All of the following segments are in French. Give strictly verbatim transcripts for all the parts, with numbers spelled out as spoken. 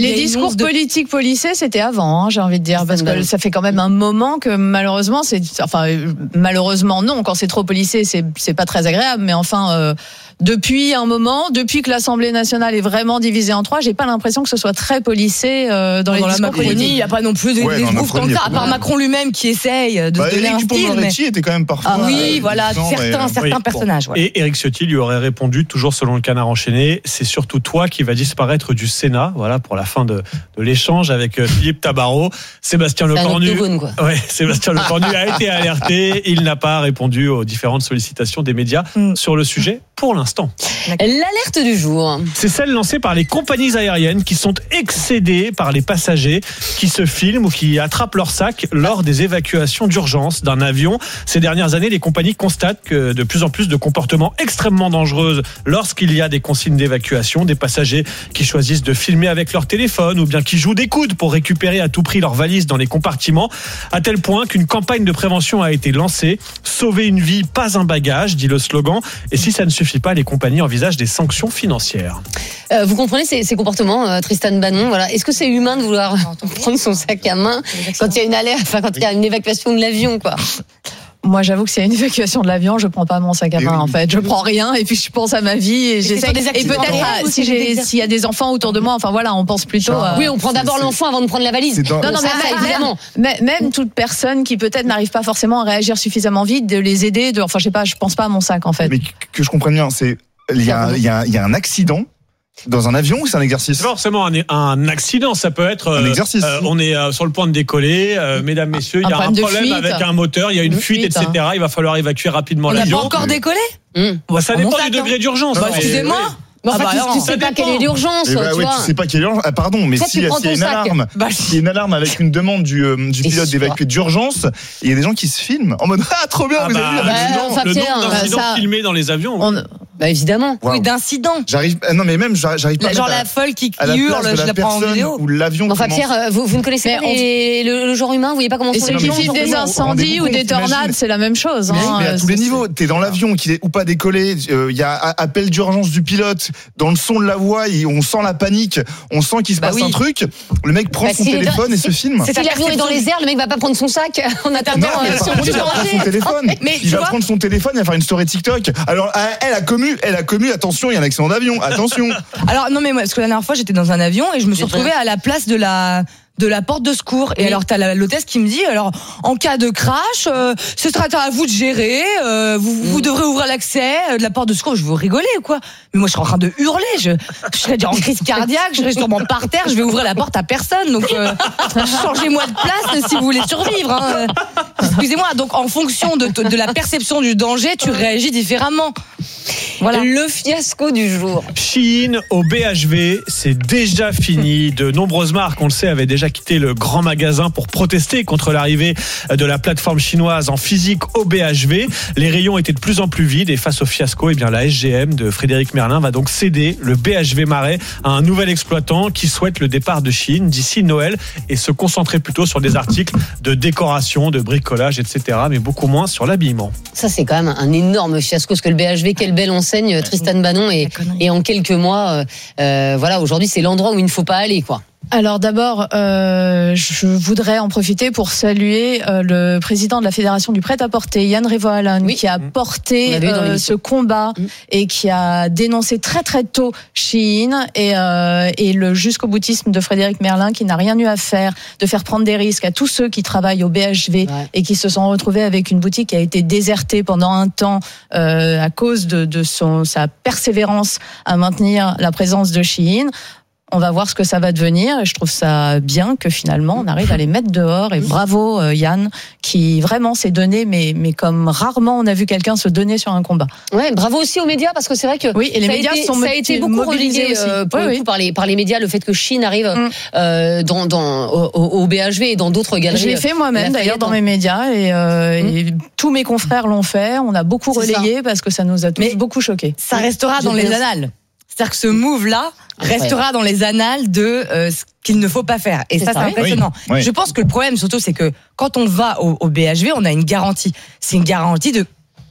les discours de... politiques policés, c'était avant, hein, j'ai envie de dire, parce que ça fait quand même un moment que malheureusement, c'est, enfin malheureusement non, quand c'est trop policé, c'est c'est pas très agréable, mais enfin. Euh, Depuis un moment, depuis que l'Assemblée nationale est vraiment divisée en trois, j'ai pas l'impression que ce soit très policé euh, dans, dans les dans discours la Macronie. Il n'y a pas non plus des, ouais, des groupes comme ça, à part Macron lui-même qui essaye de bah, se donner Éric un style. Mais... était quand même parfois. Ah oui, euh, voilà, certains, et... certains oui, personnages. Bon. Ouais. Et Éric Ciotti lui aurait répondu, toujours selon le Canard enchaîné, c'est surtout toi qui vas disparaître du Sénat. Voilà pour la fin de, de l'échange avec Philippe Tabarot. Sébastien Lecornu. Ouais, Sébastien Lecornu a été alerté. Il n'a pas répondu aux différentes sollicitations des médias mm. sur le sujet pour l'instant. L'alerte du jour. C'est celle lancée par les compagnies aériennes qui sont excédées par les passagers qui se filment ou qui attrapent leur sac lors des évacuations d'urgence d'un avion. Ces dernières années, les compagnies constatent que de plus en plus de comportements extrêmement dangereux lorsqu'il y a des consignes d'évacuation, des passagers qui choisissent de filmer avec leur téléphone ou bien qui jouent des coudes pour récupérer à tout prix leurs valises dans les compartiments, à tel point qu'une campagne de prévention a été lancée. Sauver une vie, pas un bagage, dit le slogan. Et si ça ne suffit pas, les compagnies envisagent des sanctions financières. Euh, vous comprenez ces, ces comportements, euh, Tristan Banon, voilà. Est-ce que c'est humain de vouloir prendre son sac à main quand il y a une alerte, enfin quand il y a une évacuation de l'avion, quoi? Moi, j'avoue que s'il y a une évacuation de l'avion, je prends pas mon sac à main, en fait. Je prends rien et puis je pense à ma vie et j'essaie. Et peut-être à, si j'ai, s'il y a des enfants autour de moi, enfin voilà, on pense plutôt. À... Oui, on prend d'abord c'est, l'enfant avant de prendre la valise. Dans... Non, non, mais ça, évidemment. Même, même toute personne qui peut-être n'arrive pas forcément à réagir suffisamment vite, de les aider, de, enfin, je sais pas, je pense pas à mon sac, en fait. Mais que je comprenne bien, c'est, il y a, il y a, il y a un accident. Dans un avion ou c'est un exercice? C'est forcément un, un accident, ça peut être un exercice. Euh, on est euh, sur le point de décoller, euh, mesdames, messieurs, il y a un problème avec un moteur, il y a une fuite, fuite, et cetera. Hein. Il va falloir évacuer rapidement on l'avion. On n'a pas encore décollé mmh. bah, Ça dépend du degré d'urgence. Bah, excusez-moi. Bon, en ah fait, bah tu, tu sais pas quelle est l'urgence. Eh bah, tu ouais, vois. tu sais pas quelle est l'urgence. Ah, pardon, mais s'il y, si y a une alarme, bah, si y a une alarme avec une demande du, euh, du pilote d'évacuer d'urgence, il y a des gens qui se filment en mode ah trop bien, ah vous bah, avez vu bah, le nombre d'incidents bah, filmés dans les avions. On... Bah évidemment. Wow. Oui, d'incidents. J'arrive. Non mais même j'arrive pas. La, genre la folle qui, qui la hurle, je la, la prends en vidéo. Ou l'avion. Enfin Pierre, vous, vous ne connaissez pas les, le, le genre humain, vous voyez pas comment et sont les gens. Et c'est des incendies ou des tornades, c'est la même chose. Mais, hein, mais à tous les niveaux, t'es dans l'avion, qu'il est ou pas décollé, il euh, y a appel d'urgence du pilote, dans le son de la voix, on sent la panique, on sent qu'il se bah passe oui. un truc. Le mec prend bah, son téléphone et se filme. Si l'avion est dans les airs, le mec va pas prendre son sac en attendant son téléphone. Il va prendre son téléphone, il va faire une story TikTok. Alors elle a commu, elle a commu. Attention, il y a un accident d'avion. Attention. Alors non mais moi, parce que la dernière fois j'étais dans un avion et je me suis retrouvée à la place de la de la porte de secours. Et oui. alors t'as la, l'hôtesse qui me dit alors en cas de crash, euh, ce sera à vous de gérer. Euh, vous, mm. vous devrez ouvrir l'accès de la porte de secours. Je veux rigoler ou quoi? Mais moi je serais en train de hurler. Je, je serais déjà en crise cardiaque. Je serais sûrement par terre. Je vais ouvrir la porte à personne. Donc euh, changez-moi de place si vous voulez survivre. Hein. Excusez-moi. Donc en fonction de, de la perception du danger, tu réagis différemment. Voilà. Le fiasco du jour. Shein au B H V, c'est déjà fini. De nombreuses marques, on le sait, avaient déjà quitté le grand magasin pour protester contre l'arrivée de la plateforme chinoise en physique au B H V. Les rayons étaient de plus en plus vides et face au fiasco, eh bien, la S G M de Frédéric Merlin va donc céder le B H V Marais à un nouvel exploitant qui souhaite le départ de Shein d'ici Noël et se concentrer plutôt sur des articles de décoration, de bricolage, et cetera, mais beaucoup moins sur l'habillement. Ça, c'est quand même un énorme fiasco parce que le B H V, quelle belle enseigne, Tristan Banon, et, et en quelques mois, euh, voilà, aujourd'hui, c'est l'endroit où il ne faut pas aller, quoi. Alors d'abord, euh, je voudrais en profiter pour saluer euh, le président de la Fédération du prêt-à-porter, Yann Revoalan, oui. qui a porté euh, ce combat mmh. et qui a dénoncé très très tôt Shein et, euh, et le jusqu'au boutisme de Frédéric Merlin, qui n'a rien eu à faire de faire prendre des risques à tous ceux qui travaillent au B H V ouais. et qui se sont retrouvés avec une boutique qui a été désertée pendant un temps euh, à cause de, de son, sa persévérance à maintenir la présence de Shein. On va voir ce que ça va devenir et je trouve ça bien que finalement on arrive à les mettre dehors et bravo euh, Yann qui vraiment s'est donné mais, mais comme rarement on a vu quelqu'un se donner sur un combat. Ouais, bravo aussi aux médias parce que c'est vrai que oui, et les médias été, sont ça a été beaucoup relayé euh, pour oui, le coup, oui. par, les, par les médias le fait que Shein arrive mm. euh, dans, dans, au, au B H V et dans d'autres galeries. Je l'ai fait moi-même d'ailleurs dans mes médias et, euh, mm. et tous mes confrères l'ont fait, on a beaucoup c'est relayé ça. Parce que ça nous a tous mais beaucoup choqués. Ça restera dans les annales. C'est-à-dire que ce move-là restera dans les annales de euh, ce qu'il ne faut pas faire. Et ça, ça, c'est impressionnant. Oui, oui. Je pense que le problème, surtout, c'est que quand on va au, au B H V, on a une garantie. C'est une garantie de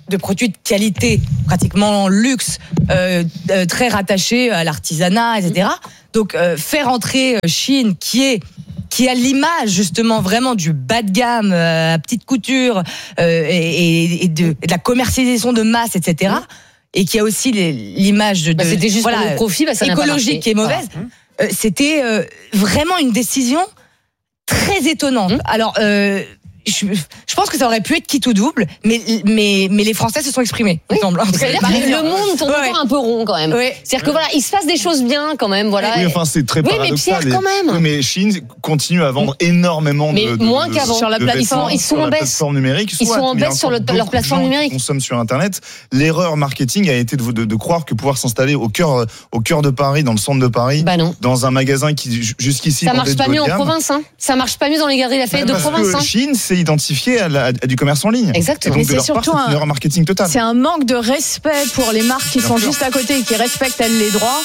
de produits de qualité, pratiquement luxe, euh, euh, très rattachés à l'artisanat, et cetera. Donc euh, faire entrer Shein, qui est qui a l'image justement vraiment du bas de gamme, euh, à petite couture euh, et, et, de, et de la commercialisation de masse, et cetera. Mmh. Et qui a aussi les, l'image de, bah, c'était juste voilà, pour le profit, bah, ça écologique qui est mauvaise. Voilà. Euh, c'était euh, vraiment une décision très étonnante. Mmh. Alors. Euh, Je, je pense que ça aurait pu être quitte ou double, mais, mais, mais les Français se sont exprimés. Oui. Semble. C'est-à-dire que le monde tourne ouais. encore un peu rond quand même. Ouais. C'est-à-dire que voilà, il se passe des choses bien quand même. Voilà. Oui, enfin c'est très oui, paradoxal. Mais Pierre, quand même. Oui, mais Shein continue à vendre énormément mais de, de moins de, qu'avant de, sur la plateforme, ils sont en baisse. Plateforme numérique. Ils sont en baisse sur le, leur plateforme numérique. Qui consomment sur Internet. L'erreur marketing a été de, de, de croire que pouvoir s'installer au cœur, au cœur de Paris, dans le centre de Paris, bah non. dans un magasin qui jusqu'ici ça marche pas mieux en province. Hein. Ça marche pas mieux dans les galeries Lafayette de province. Parce que Shein s'est identifié à, la, à du commerce en ligne. Exactement. Et donc mais de c'est leur part, surtout c'est une erreur marketing totale. C'est un manque de respect pour les marques qui Bien sont sûr. juste à côté et qui respectent elles les droits.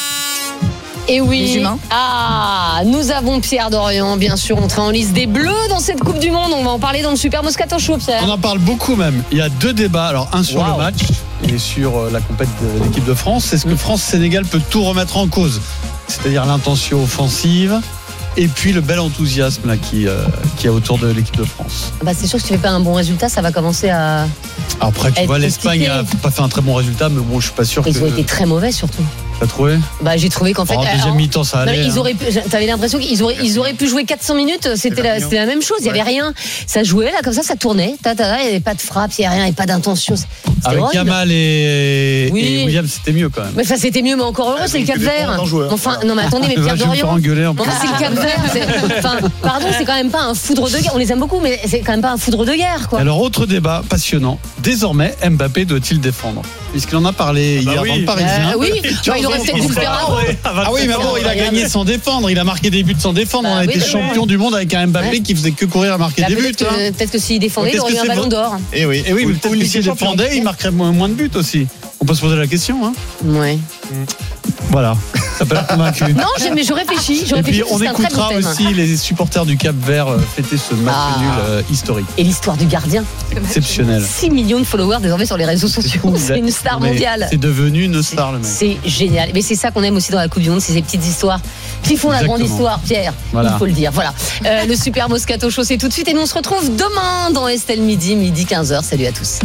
Et oui. Les humains. Ah, nous avons Pierre Dorian, bien sûr, entré en liste des Bleus dans cette Coupe du Monde. On va en parler dans le Super Moscato Show, Pierre. On en parle beaucoup même. Il y a deux débats. Alors un sur wow. le match et sur la compétition de l'équipe de France. Est-ce que France-Sénégal peut tout remettre en cause ? C'est-à-dire l'intention offensive. Et puis le bel enthousiasme là, qui, euh, qui est autour de l'équipe de France. Bah, c'est sûr que si tu fais pas un bon résultat, ça va commencer à. Après, tu vois, l'Espagne compliqué. a pas fait un très bon résultat, mais bon, je suis pas sûr Ils que. Ils ont été très mauvais surtout. T'as trouvé ? Bah, j'ai trouvé qu'en fait. En deuxième alors, mi-temps, ça allait. Non, ils hein. auraient pu, t'avais l'impression qu'ils auraient, ils auraient pu jouer quatre cents minutes. C'était la, c'était la même chose. Il y avait rien. Ça jouait là, comme ça, ça tournait. Ta, ta, ta, il n'y avait pas de frappe, il n'y avait rien, il n'y avait pas d'intention. C'était Avec horrible. Yamal et, oui. et Williams, c'était mieux quand même. Mais ça, c'était mieux, mais encore heureux, ah, c'est le Cap-Vert. Enfin, non, mais attendez, mais Pierre Dorian. Enfin, c'est le Cap-Vert. Enfin, pardon, c'est quand même pas un foudre de guerre. On les aime beaucoup, mais c'est quand même pas un foudre de guerre, quoi. Alors, autre débat passionnant. Désormais, Mbappé doit-il défendre ? Puisqu'il en a parlé ah bah hier oui. dans le Parisien. Euh, oui, bah, il aurait peut-être dû le faire avant. Ah oui, mais bon, il a gagné sans défendre. Il a marqué des buts sans défendre. Bah, On a oui, été champion du monde avec un Mbappé ouais. qui faisait que courir à marquer bah, des buts. Peut-être, hein. peut-être que s'il défendait, il aurait eu un ballon d'or. Et oui, et oui, mais peut-être que s'il défendait, il marquerait moins de buts aussi. On peut se poser la question. Hein. Ouais. Voilà. Ça peut être convaincu. Non, mais je réfléchis. Je et réfléchis puis on écoutera aussi les supporters du Cap-Vert fêter ce match ah. nul euh, historique. Et l'histoire du gardien. Exceptionnel. six millions de followers désormais sur les réseaux sociaux. C'est une star mais mondiale. C'est devenu une star le mec. C'est génial. Mais c'est ça qu'on aime aussi dans la Coupe du Monde, c'est ces petites histoires qui font Exactement. la grande histoire, Pierre. Voilà. Il faut le dire. Voilà. Euh, le Super Moscato Show, c'est tout de suite et nous on se retrouve demain dans Estelle Midi, midi quinze heures. Salut à tous.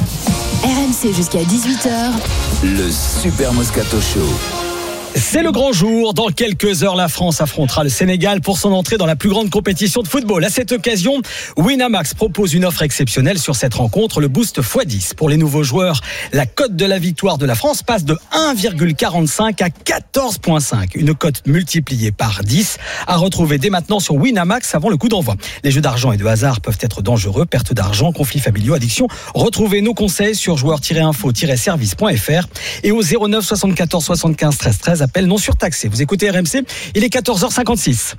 R M C jusqu'à dix-huit heures. Le Super Moscato Show. C'est le grand jour. Dans quelques heures, la France affrontera le Sénégal pour son entrée dans la plus grande compétition de football. À cette occasion, Winamax propose une offre exceptionnelle sur cette rencontre, le boost fois dix. Pour les nouveaux joueurs, la cote de la victoire de la France passe de un virgule quarante-cinq à quatorze virgule cinq. Une cote multipliée par dix à retrouver dès maintenant sur Winamax avant le coup d'envoi. Les jeux d'argent et de hasard peuvent être dangereux. Perte d'argent, conflits familiaux, addiction. Retrouvez nos conseils sur joueurs tiret info tiret service point f r et au zéro neuf soixante-quatorze soixante-quinze treize treize. Appel non surtaxé. Vous écoutez R M C, il est quatorze heures cinquante-six.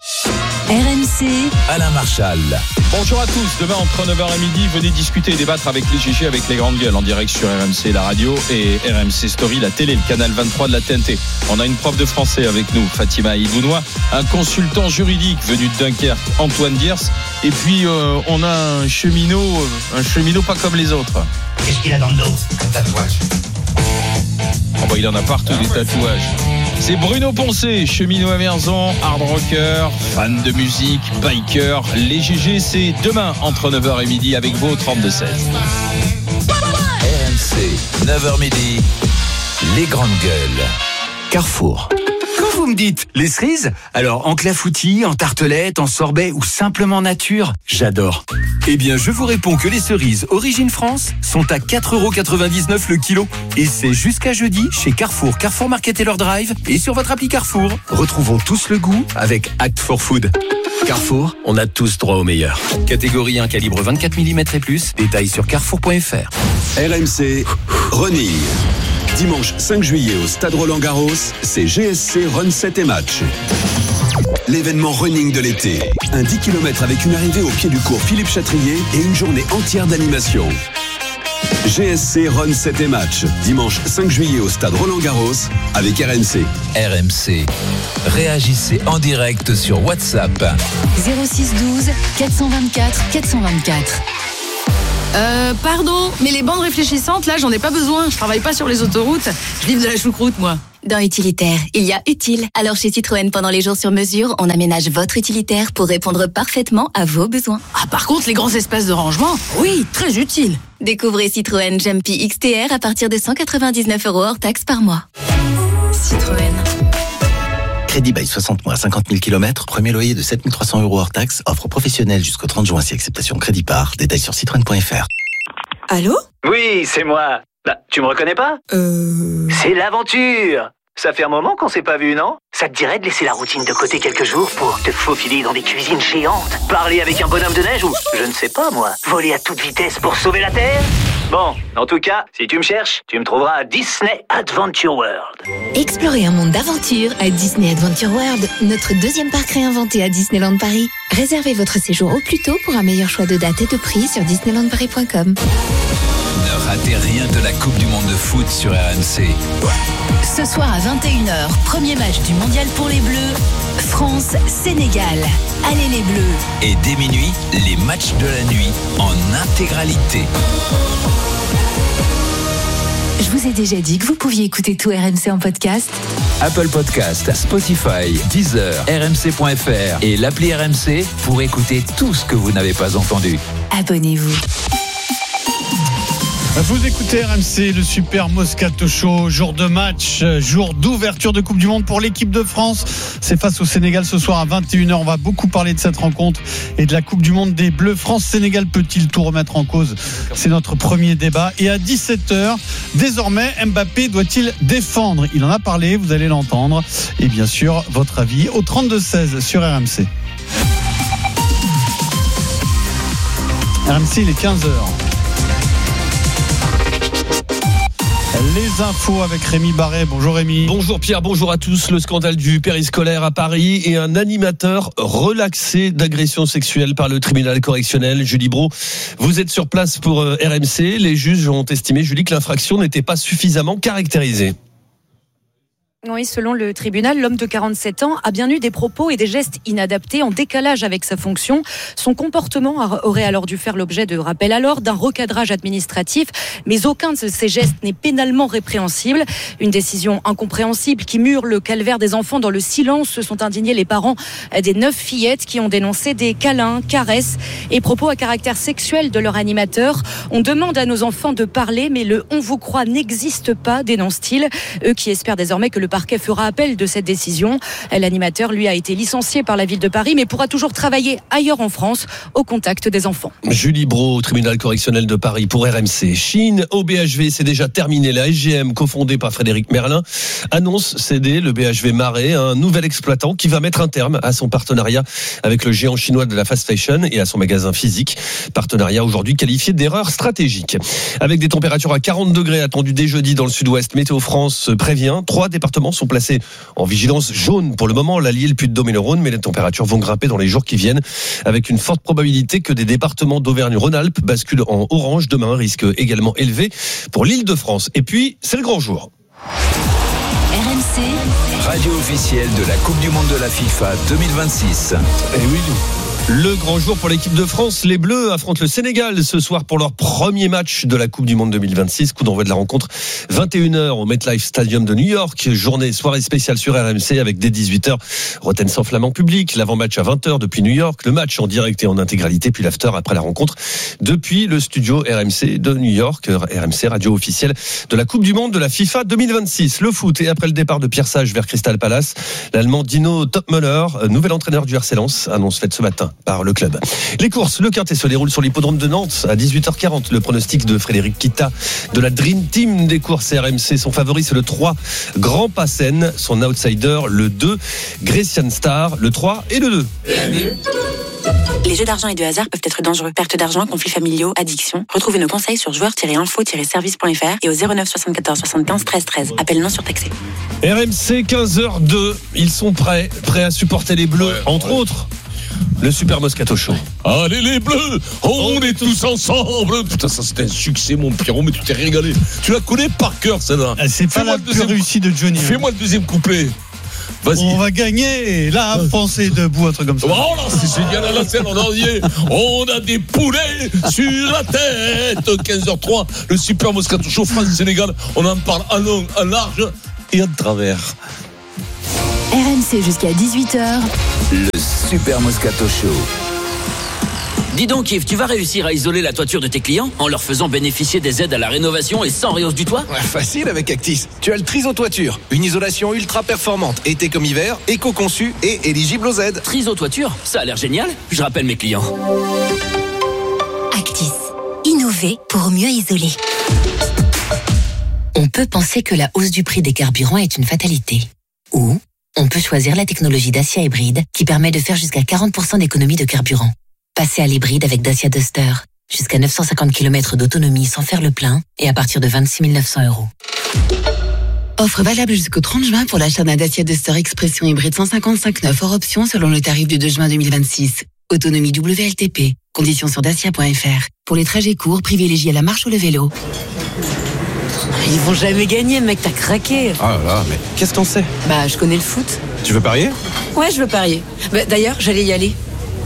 R M C, Alain Marchal. Bonjour à tous. Demain entre neuf heures et midi, venez discuter et débattre avec les G G, avec les grandes gueules en direct sur R M C, la radio, et R M C Story, la télé, le canal vingt-trois de la T N T. On a une prof de français avec nous, Fatima Ibounois, un consultant juridique venu de Dunkerque, Antoine Diers, et puis euh, on a un cheminot, un cheminot pas comme les autres. Qu'est-ce qu'il a dans le dos comme tatouage? Oh bah, il en a partout des tatouages. C'est Bruno Poncé, cheminot à Vierzon, hard rocker, fan de musique, biker. Les G G, c'est demain entre neuf heures et midi avec vous au trente-deux seize. R M C, neuf heures midi, les grandes gueules. Carrefour. Quand vous me dites les cerises, alors en clafoutis, en tartelette, en sorbet ou simplement nature, j'adore. Eh bien, je vous réponds que les cerises Origine France sont à quatre euros quatre-vingt-dix-neuf le kilo. Et c'est jusqu'à jeudi chez Carrefour, Carrefour Market et leur drive et sur votre appli Carrefour. Retrouvons tous le goût avec Act for Food. Carrefour, on a tous droit au meilleur. Catégorie un, calibre vingt-quatre millimètres et plus. Détails sur carrefour point f r. R M C Running. Dimanche cinq juillet au Stade Roland-Garros, c'est G S C Run sept et Match. L'événement running de l'été. Un dix kilomètres avec une arrivée au pied du cours Philippe Chatrier et une journée entière d'animation. G S C Run sept et Match. Dimanche cinq juillet au Stade Roland-Garros avec R M C. R M C. Réagissez en direct sur WhatsApp. zéro six douze quatre cent vingt-quatre quatre cent vingt-quatre. Euh, pardon, mais les bandes réfléchissantes, là, j'en ai pas besoin. Je travaille pas sur les autoroutes. Je livre de la choucroute, moi. Dans Utilitaire, il y a utile. Alors chez Citroën, pendant les jours sur mesure, on aménage votre utilitaire pour répondre parfaitement à vos besoins. Ah, par contre, les grands espaces de rangement, oui, très utile. Découvrez Citroën Jumpy X T R à partir de cent quatre-vingt-dix-neuf euros hors taxe par mois. Citroën. Crédit bail soixante mois, cinquante mille kilomètres, premier loyer de sept mille trois cents euros hors taxe, offre professionnelle jusqu'au trente juin si acceptation crédit par. Détails sur citroën point f r. Allô ? Oui, c'est moi. Bah, tu me reconnais pas ? Euh... C'est l'aventure. Ça fait un moment qu'on s'est pas vu, non ? Ça te dirait de laisser la routine de côté quelques jours pour te faufiler dans des cuisines géantes, parler avec un bonhomme de neige ou, je ne sais pas moi, voler à toute vitesse pour sauver la Terre ? Bon, en tout cas, si tu me cherches, tu me trouveras à Disney Adventure World. Explorez un monde d'aventure à Disney Adventure World, notre deuxième parc réinventé à Disneyland Paris. Réservez votre séjour au plus tôt pour un meilleur choix de date et de prix sur disneyland paris point com. Ne ratez rien de la Coupe du Monde de foot sur R M C. Ce soir à vingt et une heures, premier match du Mondial pour les Bleus, France-Sénégal. Allez les Bleus. Et dès minuit, les matchs de la nuit en intégralité. Je vous ai déjà dit que vous pouviez écouter tout R M C en podcast. Apple Podcast, Spotify, Deezer, R M C point F R et l'appli R M C pour écouter tout ce que vous n'avez pas entendu. Abonnez-vous. Vous écoutez R M C, le Super Moscato Show, jour de match, jour d'ouverture de Coupe du Monde pour l'équipe de France. C'est face au Sénégal ce soir à vingt et une heures. On va beaucoup parler de cette rencontre et de la Coupe du Monde des Bleus. France-Sénégal peut-il tout remettre en cause ? C'est notre premier débat. Et à dix-sept heures, désormais, Mbappé doit-il défendre ? Il en a parlé, vous allez l'entendre. Et bien sûr, votre avis au trente-deux seize sur R M C. R M C, il est quinze heures. Les infos avec Rémi Barret. Bonjour Rémi. Bonjour Pierre, bonjour à tous. Le scandale du périscolaire à Paris et un animateur relaxé d'agression sexuelle par le tribunal correctionnel. Julie Brault, vous êtes sur place pour R M C. Les juges ont estimé, Julie, que l'infraction n'était pas suffisamment caractérisée. Oui, selon le tribunal, l'homme de quarante-sept ans a bien eu des propos et des gestes inadaptés en décalage avec sa fonction. Son comportement aurait alors dû faire l'objet de rappel à l'ordre, d'un recadrage administratif, mais aucun de ces gestes n'est pénalement répréhensible. Une décision incompréhensible qui mure le calvaire des enfants dans le silence. Se sont indignés les parents des neuf fillettes qui ont dénoncé des câlins, caresses et propos à caractère sexuel de leur animateur. On demande à nos enfants de parler, mais le « on vous croit » n'existe pas, dénonce-t-il. Eux qui espèrent désormais que le parquet fera appel de cette décision. L'animateur, lui, a été licencié par la ville de Paris, mais pourra toujours travailler ailleurs en France, au contact des enfants. Julie Brault, tribunal correctionnel de Paris pour R M C. Chine, au B H V, c'est déjà terminé. La S G M, cofondée par Frédéric Merlin, annonce céder le B H V Marais à un nouvel exploitant qui va mettre un terme à son partenariat avec le géant chinois de la fast fashion et à son magasin physique. Partenariat aujourd'hui qualifié d'erreur stratégique. Avec des températures à quarante degrés attendues dès jeudi dans le sud-ouest, Météo France prévient, trois départements sont placés en vigilance jaune pour le moment, l'Allier, le Puy-de-Dôme et le Rhône, mais les températures vont grimper dans les jours qui viennent avec une forte probabilité que des départements d'Auvergne-Rhône-Alpes basculent en orange demain, un risque également élevé pour l'Île-de-France. Et puis, c'est le grand jour. R M C, Radio officielle de la Coupe du Monde de la FIFA deux mille vingt-six. Et oui, le grand jour pour l'équipe de France. Les Bleus affrontent le Sénégal ce soir pour leur premier match de la Coupe du Monde deux mille vingt-six. Coup d'envoi de la rencontre vingt et une heures au MetLife Stadium de New York. Journée, soirée spéciale sur R M C avec dès dix-huit heures Rotten sans flamme en public. L'avant-match à vingt heures depuis New York. Le match en direct et en intégralité, puis l'after après la rencontre depuis le studio R M C de New York. R M C, radio officielle de la Coupe du Monde de la FIFA deux mille vingt-six. Le foot, et après le départ de Pierre Sage vers Crystal Palace, l'Allemand Dino Topmöller, nouvel entraîneur du R C Lens, annonce faite ce matin par le club. Les courses, le Quintet se déroule sur l'hippodrome de Nantes à dix-huit heures quarante. Le pronostic de Frédéric Kita de la Dream Team des courses R M C. Son favori, c'est le trois, Grand Passen. Son outsider, le deux, Grecian Star. Le trois et le deux. Les jeux d'argent et de hasard peuvent être dangereux. Perte d'argent, conflits familiaux, addiction. Retrouvez nos conseils sur joueurs tiret info tiret service point f r et au zéro neuf soixante-quatorze soixante-quinze treize treize. Appel non surtaxé. R M C, quinze heures deux. Ils sont prêts, prêts à supporter les Bleus, ouais, entre ouais. autres. Le Super Moscato Show. Allez les Bleus, on est tous ensemble. Putain, ça c'était un succès mon Pierrot, mais tu t'es régalé. Tu la connais par cœur celle-là. C'est pas la plus réussie de Johnny. Fais-moi le deuxième couplet. Vas-y. On va gagner. La France est debout, un truc comme ça. Oh là, c'est génial, la scène, on a, on a des poulets sur la tête. quinze heures trois, le super Moscato Show France-Sénégal. On en parle en long, en large et en travers. R M C jusqu'à dix-huit heures. Le super Moscato Show. Dis donc Yves, tu vas réussir à isoler la toiture de tes clients en leur faisant bénéficier des aides à la rénovation et sans réhausse du toit ? Ouais, facile avec Actis. Tu as le Triso Toiture, une isolation ultra performante, été comme hiver, éco-conçue et éligible aux aides. Triso Toiture, ça a l'air génial. Je rappelle mes clients. Actis, innover pour mieux isoler. On peut penser que la hausse du prix des carburants est une fatalité. Ou on peut choisir la technologie Dacia hybride qui permet de faire jusqu'à quarante pour cent d'économie de carburant. Passez à l'hybride avec Dacia Duster. Jusqu'à neuf cent cinquante kilomètres d'autonomie sans faire le plein et à partir de vingt-six mille neuf cents euros. Offre valable jusqu'au trente juin pour l'achat d'un Dacia Duster Expression hybride cent cinquante-cinq neuf hors option selon le tarif du deux juin deux mille vingt-six. Autonomie W L T P. Conditions sur dacia point f r. Pour les trajets courts, privilégiez la marche ou le vélo. Ils vont jamais gagner, mec, t'as craqué. Oh là là, mais qu'est-ce que t'en sais ? Bah, je connais le foot. Tu veux parier ? Ouais, je veux parier. Bah, d'ailleurs, j'allais y aller.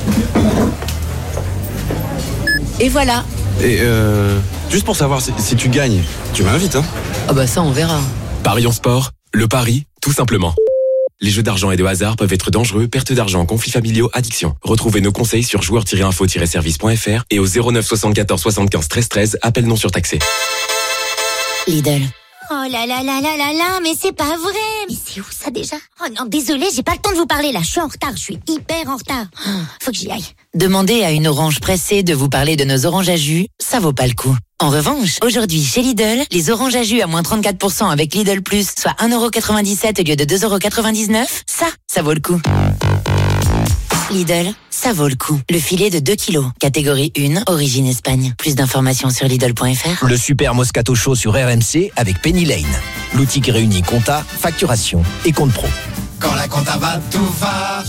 Et voilà. Et euh, juste pour savoir si, si tu gagnes, tu m'invites, hein ? Ah bah ça, on verra. Parions sport, le pari, tout simplement. Les jeux d'argent et de hasard peuvent être dangereux, perte d'argent, conflits familiaux, addiction. Retrouvez nos conseils sur joueurs tiret info tiret service point f r et au zéro neuf soixante-quatorze soixante-quinze treize treize, appel non surtaxé. Lidl. Oh là là là là là là, mais c'est pas vrai. Mais c'est où ça déjà ? Oh non, désolé, j'ai pas le temps de vous parler là, je suis en retard, je suis hyper en retard. Oh, faut que j'y aille. Demandez à une orange pressée de vous parler de nos oranges à jus, ça vaut pas le coup. En revanche, aujourd'hui chez Lidl, les oranges à jus à moins trente-quatre pour cent avec Lidl Plus, soit un euro quatre-vingt-dix-sept au lieu de deux euros quatre-vingt-dix-neuf, ça, ça vaut le coup. Lidl, ça vaut le coup. Le filet de deux kilos, catégorie un, origine Espagne. Plus d'informations sur Lidl point f r. Le super Moscato Show sur R M C avec Penny Lane. L'outil qui réunit compta, facturation et compte pro. Quand la compta va, tout va.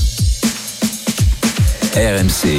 R M C.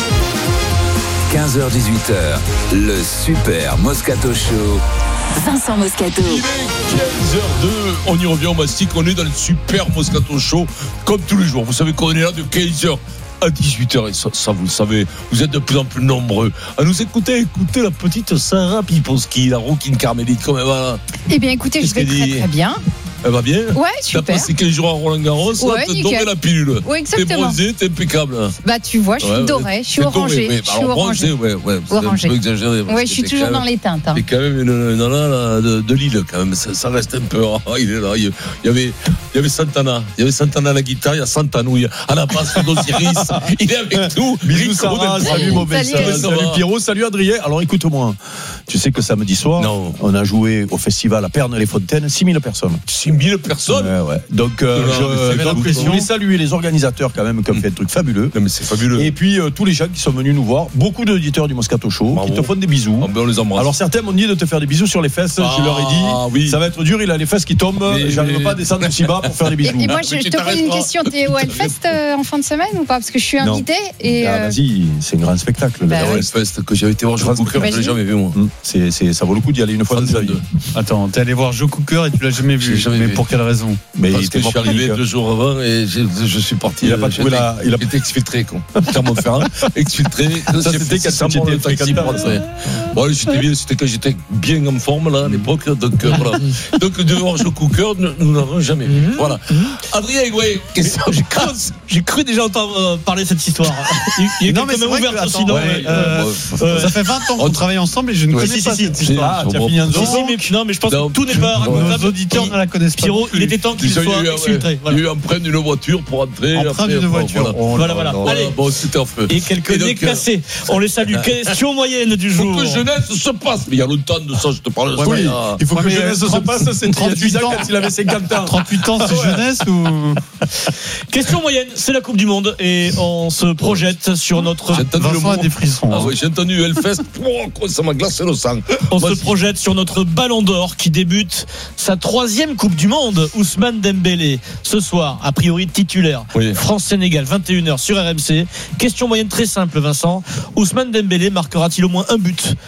quinze heures dix-huit heures, le super Moscato Show. Vincent Moscato. Il est quinze heures deux, on y revient au mastic, on est dans le super Moscato Show, comme tous les jours. Vous savez qu'on est là de quinze heures à dix-huit heures, et ça, ça vous le savez, vous êtes de plus en plus nombreux à nous écouter. Écoutez la petite Sarah Piponski, la rouquine carmélite, quand même. Voilà. Eh bien, écoutez, Qu'est-ce je vais qu'elle très dit très bien. Elle va bien ? Ouais, super. T'as passé quinze jours à Roland-Garros, ouais, t'as doré la pilule. Ouais, exactement. T'es bronzé, t'es impeccable. Bah, tu vois, je suis ouais, dorée, ouais. je suis orangée. Ouais, je bah, suis alors, orangée. bronzé, ouais, ouais. Orangée. C'est un peu exagéré. Ouais, je suis toujours même, dans les teintes. Hein. C'est quand même une nana là, de, de Lille, quand même. Ça, ça reste un peu. Oh, il est là. Il y avait, il y avait Santana. Il y avait Santana à la guitare, il y a Santanouille. À la basse, d'Osiris. Il est avec nous. Bisous Sarah, salut mon bel salut, salut Pierrot, salut Adrien. Alors écoute-moi, tu sais que samedi soir, non. on a joué au festival à Pernes-les-Fontaines, six mille personnes. six mille personnes ouais, ouais. Donc, euh, je, donc je voulais saluer les organisateurs quand même qui ont fait un truc fabuleux. Non, mais c'est fabuleux. Et puis euh, tous les gens qui sont venus nous voir, beaucoup d'auditeurs du Moscato Show, Bravo. qui te font des bisous. Ah, ben on les embrasse. Alors certains m'ont dit de te faire des bisous sur les fesses, ah, je leur ai dit, oui. ça va être dur, il a les fesses qui tombent, mais, j'arrive mais... pas à descendre aussi bas pour faire des bisous. Et, et moi je, je te pose une question, t'es au Hellfest euh, en fin de semaine ou pas ? Parce que je suis invité et... Ah, vas-y, c'est un grand spectacle. Bah, le Hellfest que j'avais été voir Joe Cooker, je l'ai jamais vu moi. C'est, c'est, ça vaut le coup d'y aller une fois dans sa vie. Attends, t'es allé voir Joe Cooker et tu l'as jamais vu. Mais pour quelle raison ? Parce que je suis arrivé deux jours avant et je, je suis parti. Il a pas trouvé la. Il a été exfiltré, quoi. Clermont-Ferrand, exfiltré. Ça c'était quand j'étais taxi pour rentrer. Bon, j'étais bien, c'était quand j'étais bien en forme là à l'époque. Donc euh, voilà. Donc de voir Joe Cooker, nous n'avons jamais vu. Voilà. Adrien, ouais. J'ai cru, j'ai cru déjà entendre parler de cette histoire. Il, il est non mais c'est vrai ouvert, que, attends, sinon, ouais, euh, euh, ça fait vingt ans qu'on travaille ensemble et je ne connais pas cette histoire. Tu as fini un si, si, mais non, mais je pense que tout n'est pas racontable. Nos auditeurs ne la connaissent pas. Pierrot, il était temps qu'il soit exfiltré. Il y a eu empreinte d'une voiture pour entrer. Empreinte d'une voiture. Voilà, voilà. Allez, bon, c'était affreux. Et quelques nez cassés. On les salue. Question moyenne du jour. Faut que jeunesse se passe. Mais il y a longtemps de ça, je te parle de ça. Oui, il faut que jeunesse se passe. C'est trente-huit ans quand il avait cinquante ans. trente-huit ans, c'est jeunesse ou question moyenne, c'est la Coupe du Monde et on se projette sur notre. Vincent a des frissons. Ah oui, j'ai entendu Hellfest. Oh, ça m'a glacé le sang. On se projette sur notre Ballon d'Or qui débute sa troisième Coupe du Monde. Ousmane Dembélé ce soir, a priori titulaire. Oui. France-Sénégal, vingt et une heures sur R M C. Question moyenne très simple, Vincent. Ousmane Dembélé marquera-t-il au moins un but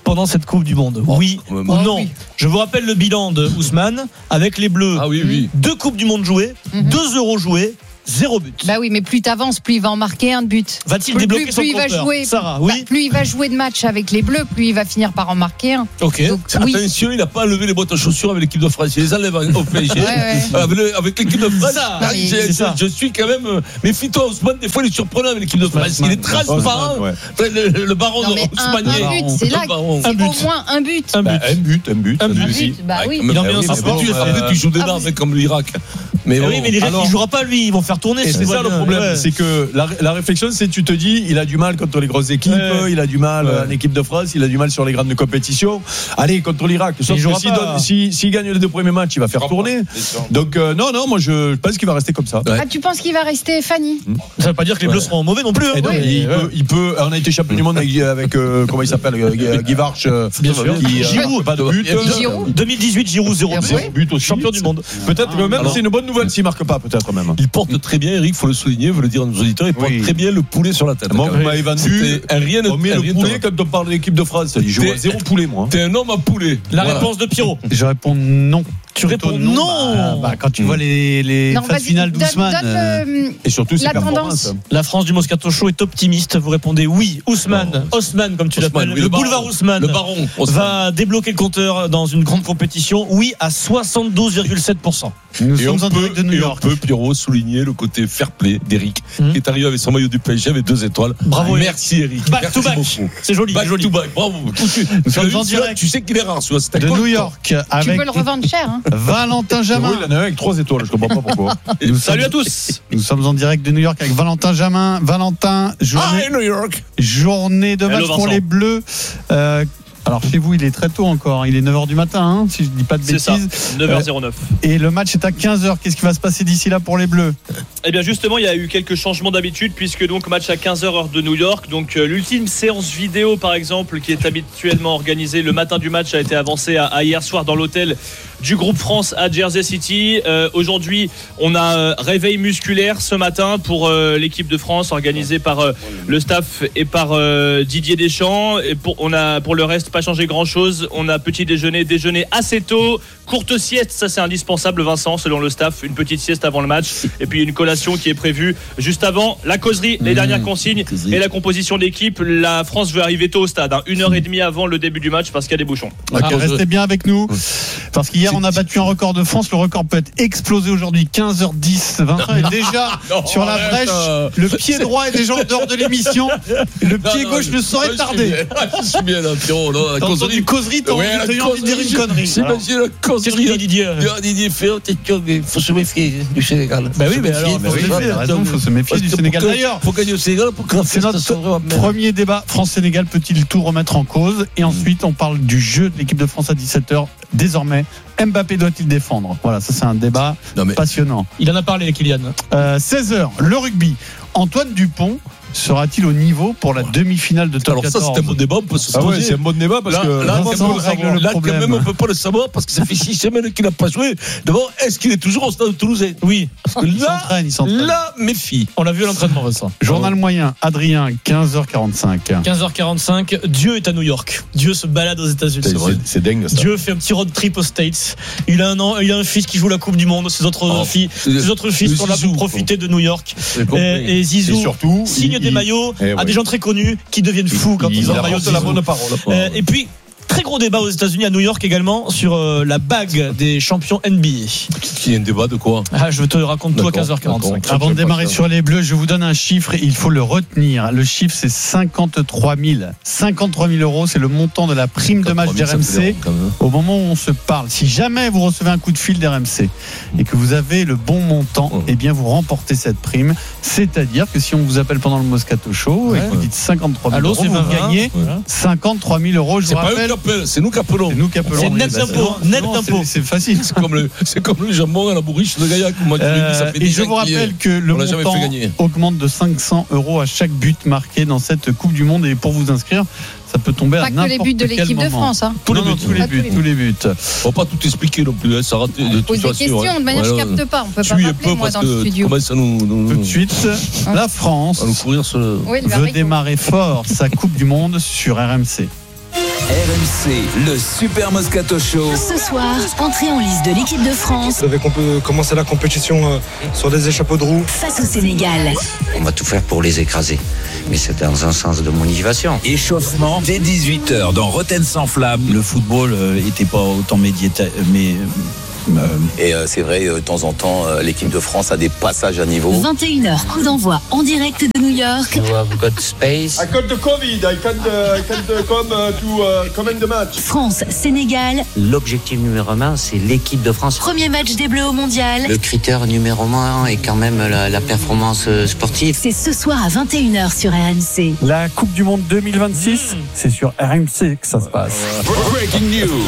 pendant cette Coupe du Monde. Oui oh, ou non oui. Je vous rappelle le bilan de Ousmane avec les Bleus. Ah oui, oui. Deux Coupes du Monde jouées, mm-hmm. deux euros joués. Zéro but. Bah oui, mais plus t'avances, plus il va en marquer un de but. Va-t-il plus, débloquer plus, son plus compteur il va jouer, Sarah, oui. Bah, plus il va jouer de matchs avec les Bleus, plus il va finir par en marquer un. Ok. Donc, oui. Attention, il n'a pas enlevé les boîtes à chaussures avec l'équipe de France. Il les enlève au P S G. ouais, ouais. Avec, le, avec l'équipe de France. Ça, ah, je, je, ça. je suis quand même. Méfie-toi, Ousmane. Des fois, il est surprenant avec l'équipe de France. Ousmane, il est transparent. Ouais. Le, le, le baron non, mais Ousmane. Un, un but, c'est là. C'est au moins un but. Un but. Un but. Un but. Un but. Bah oui. Il en vient un. Tu joues des armes comme l'Irak. Mais oui, mais l'Irak, il jouera pas lui. Ils vont faire tourner. C'est ça le problème. C'est que La, la réflexion, c'est tu te dis, il a du mal contre les grosses équipes, ouais. il a du mal ouais. en équipe de France, il a du mal sur les grandes compétitions. Allez, contre l'Irak. Sauf que s'il si, si gagne les deux premiers matchs, il va faire tourner. Donc, euh, non, non, moi je pense qu'il va rester comme ça. Ouais. Ah, tu penses qu'il va rester, Fanny? Ça veut pas dire que les Bleus ouais. seront mauvais non plus. Hein. Non, ouais. il, ouais. peut, il peut. On a été champion du monde avec, avec euh, comment il s'appelle, Guy Varch. Bien sûr. Qui, Giroud, pas de but. Giroud. deux mille dix-huit, Giroud, zéro but aussi. Champion du monde. Peut-être que même c'est une bonne nouvelle s'il marque pas, peut-être même. Il porte très bien, Eric, il faut le souligner, veut le dire à nos auditeurs, il porte très bien le poulet sur la tête. Moi, vous m'avez vendu. Rien on met le poulet quand on parle de l'équipe de France. Je vois zéro poulet, moi. T'es un homme à poulet. La réponse de Pierrot. Je réponds non. Tu réponds non, non. Bah, bah, quand tu mmh. vois les, les non, phases finales d'Ousmane. Euh, et surtout, c'est la tendance. La France du Moscato Show est optimiste. Vous répondez oui. Ousmane, oh. Ousmane, comme tu l'appelles, oui, le, le boulevard Ousmane, le baron Ousmane. Va débloquer le compteur dans une grande compétition. Oui, à soixante-douze virgule sept pour cent. Nous et sommes en direct de New York. Et on peut, Pierrot, souligner le côté fair play d'Eric, mmh. qui est arrivé avec son maillot du P S G avec deux étoiles. Bravo, ah, merci Eric. Back to back. C'est joli. Back joli. to back. Bravo. Nous sommes en direct. Tu sais qu'il est rare, de New York. Tu peux le revendre cher. Hein. Valentin Jamin. Oui, il en a un avec trois étoiles, je comprends pas pourquoi. Salut à tous. Nous sommes en direct de New York avec Valentin Jamin. Valentin, journée, ah, New York. journée de match pour les Bleus. Euh, Alors chez vous, il est très tôt encore. Il est neuf heures du matin, hein, si je ne dis pas de bêtises. C'est ça, neuf heures zéro neuf. Euh, et le match est à quinze heures. Qu'est-ce qui va se passer d'ici là pour les Bleus? Eh bien justement, il y a eu quelques changements d'habitude puisque donc match à quinze heures heure de New York. Donc euh, l'ultime séance vidéo par exemple qui est habituellement organisée le matin du match a été avancée à, à hier soir dans l'hôtel du groupe France à Jersey City. Euh, aujourd'hui, on a euh, réveil musculaire ce matin pour euh, l'équipe de France organisée par euh, le staff et par euh, Didier Deschamps. Et pour, on a pour le reste pas changé grand chose. On a petit déjeuner, déjeuner assez tôt, courte sieste, ça c'est indispensable Vincent selon le staff, une petite sieste avant le match et puis une collation qui est prévue juste avant, la causerie, les mmh, dernières consignes causerie. Et la composition d'équipe. La France veut arriver tôt au stade, hein, une heure et demie avant le début du match parce qu'il y a des bouchons. Okay, restez bien avec nous parce qu'hier on a battu un record de France, le record peut être explosé aujourd'hui. Quinze heures dix, Vincent est déjà non, sur la brèche, euh... le pied droit est déjà en dehors de l'émission, le pied non, gauche non, ne saurait tarder. Je suis bien là, Pierrot, la causerie. Du causerie, t'as ouais, envie de dire une connerie. C'est la causerie. Qu'est-ce qu'il dit Didier? Didier fait, il faut se méfier du Sénégal. Bah oui, mais alors, il faut se méfier du Sénégal. D'ailleurs, il faut gagner au Sénégal pour que c'est notre premier débat. France-Sénégal peut-il tout remettre en cause? Et ensuite, on parle du jeu de l'équipe de France à dix-sept heures. Désormais, Mbappé doit-il défendre? Voilà, ça c'est un débat non, passionnant. Il en a parlé, Kylian. Euh, seize heures, le rugby. Antoine Dupont sera-t-il au niveau pour la demi-finale de top Alors quatorze? Ça c'est un bon débat, on peut se ah ouais, c'est un bon débat parce là, que là, Vincent là, règle le là problème. Quand même on peut pas le savoir parce que ça fait six semaines qu'il n'a pas joué. D'abord, est-ce qu'il est toujours au stade de Toulouse? Oui, parce que il là, s'entraîne, il s'entraîne. Là, méfie. On l'a vu à l'entraînement récent. Journal moyen, Adrien, quinze heures quarante-cinq. quinze heures quarante-cinq, Dieu est à New York. Dieu se balade aux États-Unis. C'est, c'est, c'est dingue ça. Dieu fait un petit road trip aux States. Il a un an, il a un fils qui joue la Coupe du Monde. Ses autres oh, filles, ses autres fils sont là pour profiter de New York. Et, et Zizou, et surtout, signe il, des maillots. Eh à des gens très connus qui deviennent fous quand ils, ils ont le maillot de la bonne parole. Euh, et puis très gros débat aux États-Unis, à New York également, sur euh, la bague des champions N B A. Qui est un débat de quoi? Ah, je te raconte tout à quinze heures quarante-cinq. Avant de démarrer sur les Bleus, je vous donne un chiffre et il faut le retenir. Le chiffre, c'est cinquante-trois mille. cinquante-trois mille euros, c'est le montant de la prime de match d'R M C au moment où on se parle. Si jamais vous recevez un coup de fil d'R M C et que vous avez le bon montant, oh. eh bien vous remportez cette prime. C'est-à-dire que si on vous appelle pendant le Moscato Show ouais. et que vous dites cinquante-trois mille euros, vous gagnez voilà. cinquante-trois mille euros. Je c'est vous pas rappelle. C'est nous qui appelons. C'est nous qui appelons. C'est net d'impôt. Net d'impôt. C'est facile. C'est comme le, c'est comme le jambon à la bourriche de Gaillac. Euh, et je vous rappelle que le montant augmente de cinq cents euros à chaque but marqué dans cette Coupe du Monde. Et pour vous inscrire, ça peut tomber pas à n'importe quel moment. Pas que les buts de l'équipe de France. Hein. Tous les buts, tous les buts, tous les buts. On va pas tout expliquer non plus. Ça rate de toute façon. Pose des questions. De manière, je capte pas. On peut pas m'appeler moi dans le studio. Comment ça nous, nous tout de suite, la France nous courir sur le... oui, veut démarrer fort sa Coupe du Monde sur R M C. R M C, le Super Moscato Show. Ce soir, entrée en lice de l'équipe de France. Vous savez qu'on peut commencer la compétition sur des échappeaux de roue. Face au Sénégal. On va tout faire pour les écraser. Mais c'est dans un sens de motivation. Échauffement dès dix-huit heures dans Rotten sans flamme. Le football n'était pas autant médiatisé, mais... Et euh, c'est vrai, de temps en temps, euh, l'équipe de France a des passages à niveau. vingt et une heures, coup d'envoi en direct de New York. You have got space. I got the Covid. I can't, uh, I can't come uh, to uh, comment the match. France, Sénégal. L'objectif numéro un, c'est l'équipe de France. Premier match des Bleus au mondial. Le critère numéro un est quand même la, la performance sportive. C'est ce soir à vingt et une heures sur R M C. La Coupe du Monde deux mille vingt-six, mmh. c'est sur R M C que ça se passe. Breaking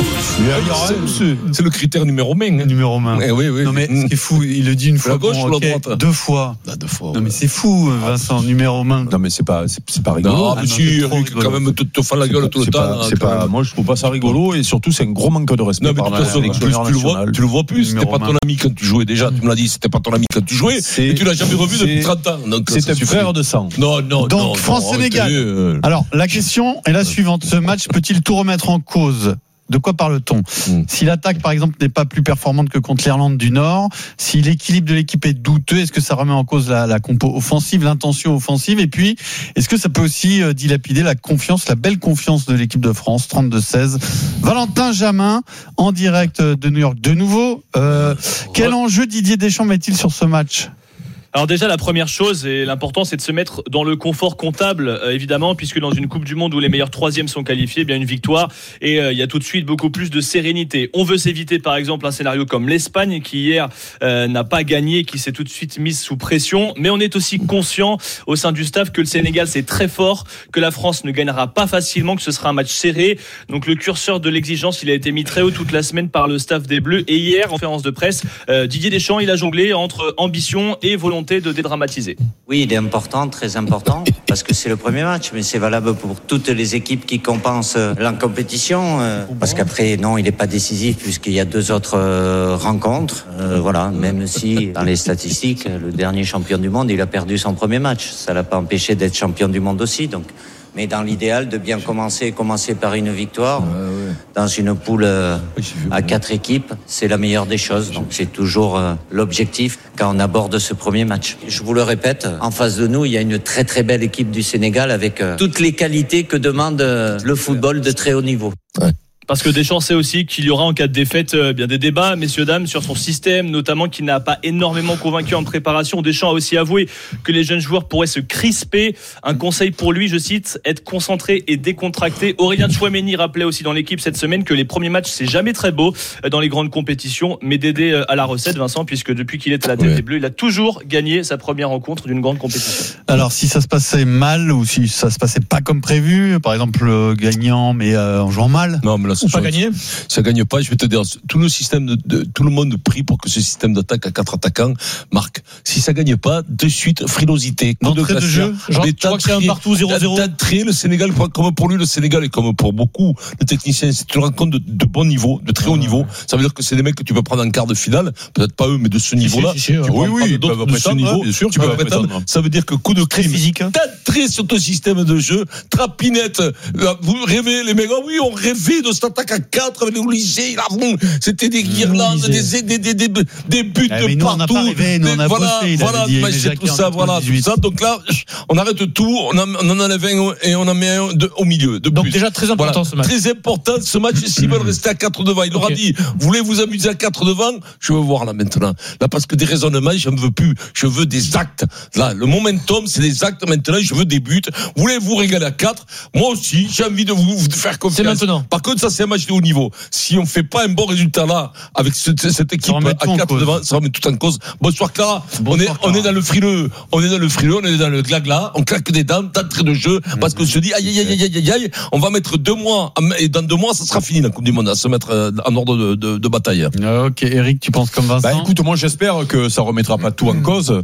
news. C'est le critère numéro un. Numéro main. Eh oui, oui. Non mais ce qui est fou, il le dit une fois. La gauche bon, ou okay, la droite. Deux fois. Ah, deux fois. Non mais c'est fou, Vincent, numéro main. Non mais c'est pas, c'est, c'est pas rigolo. Non, ah, mais si, Eric, quand même, te, te faire la gueule tout le temps. Pas, c'est pas, moi je trouve pas ça rigolo et surtout c'est un gros manque de respect. Non mais par de toute façon, tu, tu le vois, tu le vois plus. C'était pas ton ami quand tu jouais déjà. Tu me l'as dit, c'était pas ton ami quand tu jouais. C'est, et tu l'as jamais revu depuis trente ans. Donc c'est un frère de sang. Non, non, Donc non. France-Sénégal. Euh... Alors la question est la suivante. Ce match peut-il tout remettre en cause ? De quoi parle-t-on ? mm. Si l'attaque, par exemple, n'est pas plus performante que contre l'Irlande du Nord, si l'équilibre de l'équipe est douteux, est-ce que ça remet en cause la, la compo offensive, l'intention offensive ? Et puis, est-ce que ça peut aussi euh, dilapider la confiance, la belle confiance de l'équipe de France, trente-deux seize. Valentin Jamin, en direct de New York. De nouveau, euh, quel enjeu Didier Deschamps met-il sur ce match ? Alors déjà, la première chose et l'important, c'est de se mettre dans le confort comptable, euh, évidemment, puisque dans une Coupe du Monde où les meilleurs troisièmes sont qualifiés, bien une victoire et il euh, y a tout de suite beaucoup plus de sérénité. On veut s'éviter, par exemple, un scénario comme l'Espagne qui hier euh, n'a pas gagné, qui s'est tout de suite mise sous pression. Mais on est aussi conscient au sein du staff que le Sénégal c'est très fort, que la France ne gagnera pas facilement, que ce sera un match serré. Donc le curseur de l'exigence, il a été mis très haut toute la semaine par le staff des Bleus. Et hier, en conférence de presse, euh, Didier Deschamps, il a jonglé entre ambition et volonté de dédramatiser. Oui, il est important, très important, parce que c'est le premier match, mais c'est valable pour toutes les équipes qui compensent la compétition, euh, parce qu'après, non, il n'est pas décisif, puisqu'il y a deux autres euh, rencontres. Euh, voilà, même si, dans les statistiques, le dernier champion du monde, il a perdu son premier match. Ça ne l'a pas empêché d'être champion du monde aussi, donc... Mais dans l'idéal, de bien commencer, commencer par une victoire, ouais, ouais. dans une poule euh, à quatre équipes, c'est la meilleure des choses. Donc c'est toujours euh, l'objectif quand on aborde ce premier match. Je vous le répète, en face de nous, il y a une très très belle équipe du Sénégal avec euh, toutes les qualités que demande euh, le football de très haut niveau. Ouais. Parce que Deschamps sait aussi qu'il y aura en cas de défaite euh, bien des débats, messieurs, dames, sur son système, notamment qui n'a pas énormément convaincu en préparation. Deschamps a aussi avoué que les jeunes joueurs pourraient se crisper. Un conseil pour lui, je cite, être concentré et décontracté. Aurélien Tchouaméni rappelait aussi dans l'équipe cette semaine que les premiers matchs, c'est jamais très beau dans les grandes compétitions, mais Dédé à la recette, Vincent, puisque depuis qu'il est à la tête ouais. des Bleus, il a toujours gagné sa première rencontre d'une grande compétition. Alors, si ça se passait mal ou si ça se passait pas comme prévu, par exemple euh, gagnant mais euh, en jouant mal, non, mais là, ou pas gagné, ça gagne pas. Je vais te dire, tout le système de, de tout le monde prie pour que ce système d'attaque à quatre attaquants marque. Si ça gagne pas, de suite frilosité, coup de, de jeu. Genre, tu crois qu'il y a un partout zéro zéro. D'entrée, le Sénégal, comme pour lui, le Sénégal et comme pour beaucoup de techniciens, c'est une rencontre de, de bon niveau, de très haut niveau. Ça veut dire que c'est des mecs que tu peux prendre en quart de finale, peut-être pas eux, mais de ce niveau-là. Si, si, si, tu oui, oui, d'autres de ce niveau. Bien sûr, tu peux prétendre. Ça veut dire que coup de crime, d'entrée sur ton système de jeu, trapinette. Vous rêvez, les mecs, oui, on rêvait de cette attaque à quatre avec les lycées, là, c'était des guirlandes, des, des, des, des, des buts ah, de nous, partout. On a rêvé, nous, on a voilà, bossé, voilà, dit, c'est tout ça, voilà, tout ça. Donc là, on arrête tout, on en, on en enlève un et on en met un de, au milieu. De Donc plus. déjà très important voilà, ce match. Très important ce match. S'ils veulent rester à quatre devant, il okay. aura dit, vous voulez vous amuser à quatre devant, je veux voir là maintenant. Là, parce que des raisonnements, je ne veux plus. Je veux des actes. Là, le momentum, c'est des actes maintenant. Je veux des buts. Vous voulez vous régaler à quatre? Moi aussi, j'ai envie de vous, vous faire confiance. C'est maintenant. Par contre, ça, c'est un match de haut niveau. Si on fait pas un bon résultat là, avec cette, cette équipe à quatre devant, ça remet tout en cause. Bonsoir Clara. Bonsoir, on est, Clara. on est dans le frileux. On est dans le frileux, on est dans le glagla. On claque des dents, d'entrée de jeu. Mmh. Parce qu'on se dit, aïe, aïe, aïe, aïe, aïe, aïe, on va mettre deux mois, et dans deux mois, ça sera fini, la Coupe du Monde, à se mettre en ordre de, de, de bataille. Ok, Eric, tu penses comme Vincent? Bah, écoute, moi, j'espère que ça remettra pas tout en cause.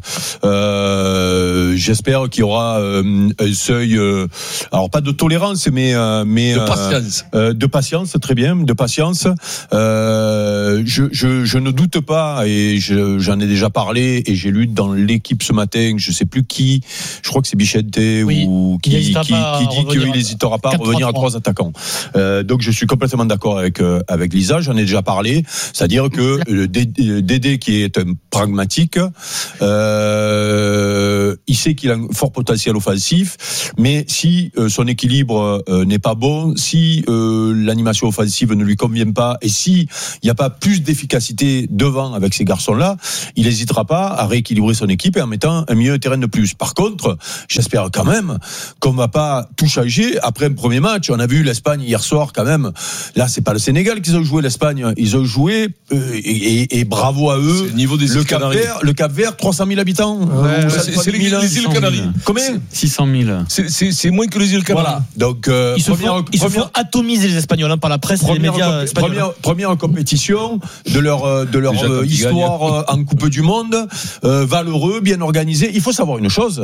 Euh, j'espère qu'il y aura euh, un seuil, euh, alors pas de tolérance, mais, euh, mais, de patience. Euh, de patience. patience, très bien, de patience. Euh, je, je, je ne doute pas, et je, j'en ai déjà parlé, et j'ai lu dans l'équipe ce matin, je sais plus qui, je crois que c'est Bichette oui, ou qui, qui, qui, qui dit qu'il n'hésitera pas à revenir à trois attaquants. Euh, donc je suis complètement d'accord avec euh, avec Lisa, j'en ai déjà parlé, c'est-à-dire que le Dédé qui est un pragmatique, euh, il sait qu'il a un fort potentiel offensif, mais si euh, son équilibre euh, n'est pas bon, si euh, l'animation offensive ne lui convient pas, et si il n'y a pas plus d'efficacité devant avec ces garçons-là, il n'hésitera pas à rééquilibrer son équipe et en mettant un milieu de terrain de plus. Par contre, j'espère quand même qu'on va pas tout changer après un premier match. On a vu l'Espagne hier soir quand même. Là, c'est pas le Sénégal qu'ils ont joué, l'Espagne. Ils ont joué euh, et, et, et bravo à eux. C'est le niveau des le Cap Vert, le Cap Vert, trois cent mille habitants. Ouais, c'est, c'est les, les îles Canaries. Combien? six cent mille. C'est, c'est, c'est moins que les îles Canaries. Voilà. Donc euh, ils, se font, ils se font atomiser les Espagnols hein, par la presse et les médias espagnols. Première, première compétition de leur de leur euh, histoire en Coupe du Monde, euh, valeureux, bien organisé. Il faut savoir une chose.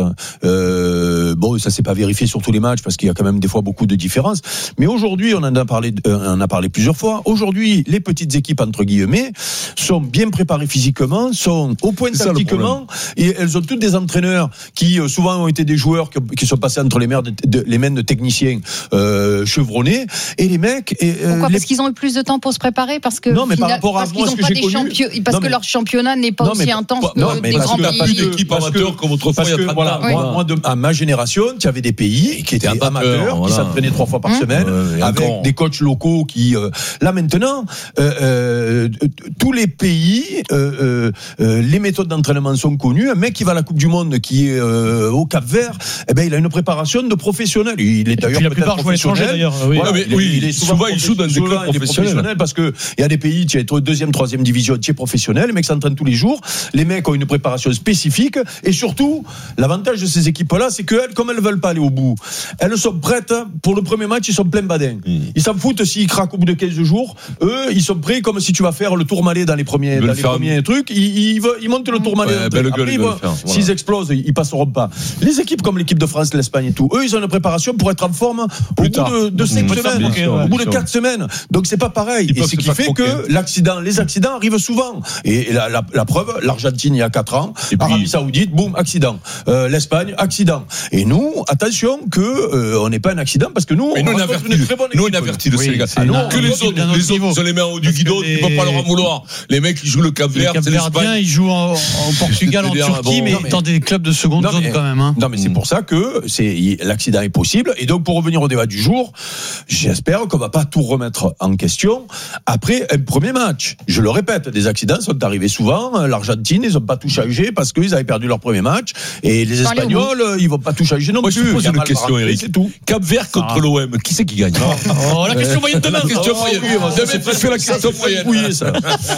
Euh, bon, ça s'est pas vérifié sur tous les matchs parce qu'il y a quand même des fois beaucoup de différences. Mais aujourd'hui, on en a parlé, euh, on en a parlé plusieurs fois. Aujourd'hui, les petites équipes entre guillemets sont bien préparées physiquement, sont au point tactiquement, et elles ont toutes des entraîneurs qui euh, souvent ont été des joueurs qui, qui sont passés entre les mains de, de, les mains de techniciens euh, chevronnés. Et les mecs, et, euh, pourquoi les... Parce qu'ils ont eu plus de temps pour se préparer, parce que non, mais final, par rapport à parce moi, qu'ils ce ont que pas j'ai des connu, champions, parce non, que mais... leur championnat n'est pas non, aussi mais... intense non, que mais des grands pays. pays. Plus d'équipes amateurs comme autrefois il y a trente voilà, ans. Moi, moi de, à ma génération, tu avais des pays qui étaient amateurs, amateurs voilà. qui s'entraînaient trois fois par mmh. semaine, ouais, avec encore. des coachs locaux qui. Euh, là maintenant, euh, euh, tous les pays, euh, euh, les méthodes d'entraînement sont connues. Un mec qui va à la Coupe du Monde, qui est euh, au Cap-Vert, eh ben il a une préparation de professionnel. Il est d'ailleurs la plupart jouent à l'étranger d'ailleurs. Oui, voilà, mais, il, oui, il est souvent, souvent il joue dans des clubs professionnels parce que il y a des pays, tu es deuxième, troisième division, tu es professionnel, les mecs s'entraînent tous les jours. Les mecs ont une préparation spécifique et surtout, l'avantage de ces équipes-là, c'est qu'elles, comme elles veulent pas aller au bout, elles sont prêtes pour le premier match, ils sont plein badin. Mmh. Ils s'en foutent s'ils craquent au bout de quinze jours. Eux, ils sont prêts comme si tu vas faire le Tourmalet dans les premiers, dans les premiers un... trucs. Ils, ils, ils montent le Tourmalet. Ouais, ben après, ils vont, voilà. S'ils explosent, ils passeront pas. Les équipes comme l'équipe de France, l'Espagne et tout, eux, ils ont une préparation pour être en forme au bout de, de cinq mmh. semaines, okay, ouais, au bout de quatre semaines. Donc c'est pas pareil. Ils et ce qui fait croquer. que l'accident, les accidents arrivent souvent. Et la, la, la preuve, l'Argentine il y a quatre ans, et puis, Arabie Saoudite, boum, accident. Euh, L'Espagne, accident. Et nous, attention que euh, on n'est pas un accident parce que nous, mais on nous, on avertit, une très bonne équipe. Nous, on avertit le oui, Sénégal. Ah, non, que les autres, les autres, ils ont les mains en haut du guidon, tu peux pas leur en vouloir. Les mecs, ils jouent le Cap-Vert, c'est l'Espagne. Ils jouent en, en Portugal, en Turquie, mais dans des clubs de seconde zone quand même. Non, mais c'est pour ça que c'est l'accident est possible. Et donc, pour revenir au débat du jour, j'espère qu'on va pas tout remettre en question après un premier match. Je le répète, des accidents sont arrivés souvent. L'Argentine, ils ont pas tout changé parce qu'ils avaient perdu leur premier match. Et les Espagnols, ils vont pas tout changer non Moi, plus. Je te pose une question, Eric. C'est tout. Cap-Vert contre l'O M. Qui c'est qui gagne? Oh, la question moyenne demain. La question moyenne. Demain, tu fais la question moyenne. Oui, ça.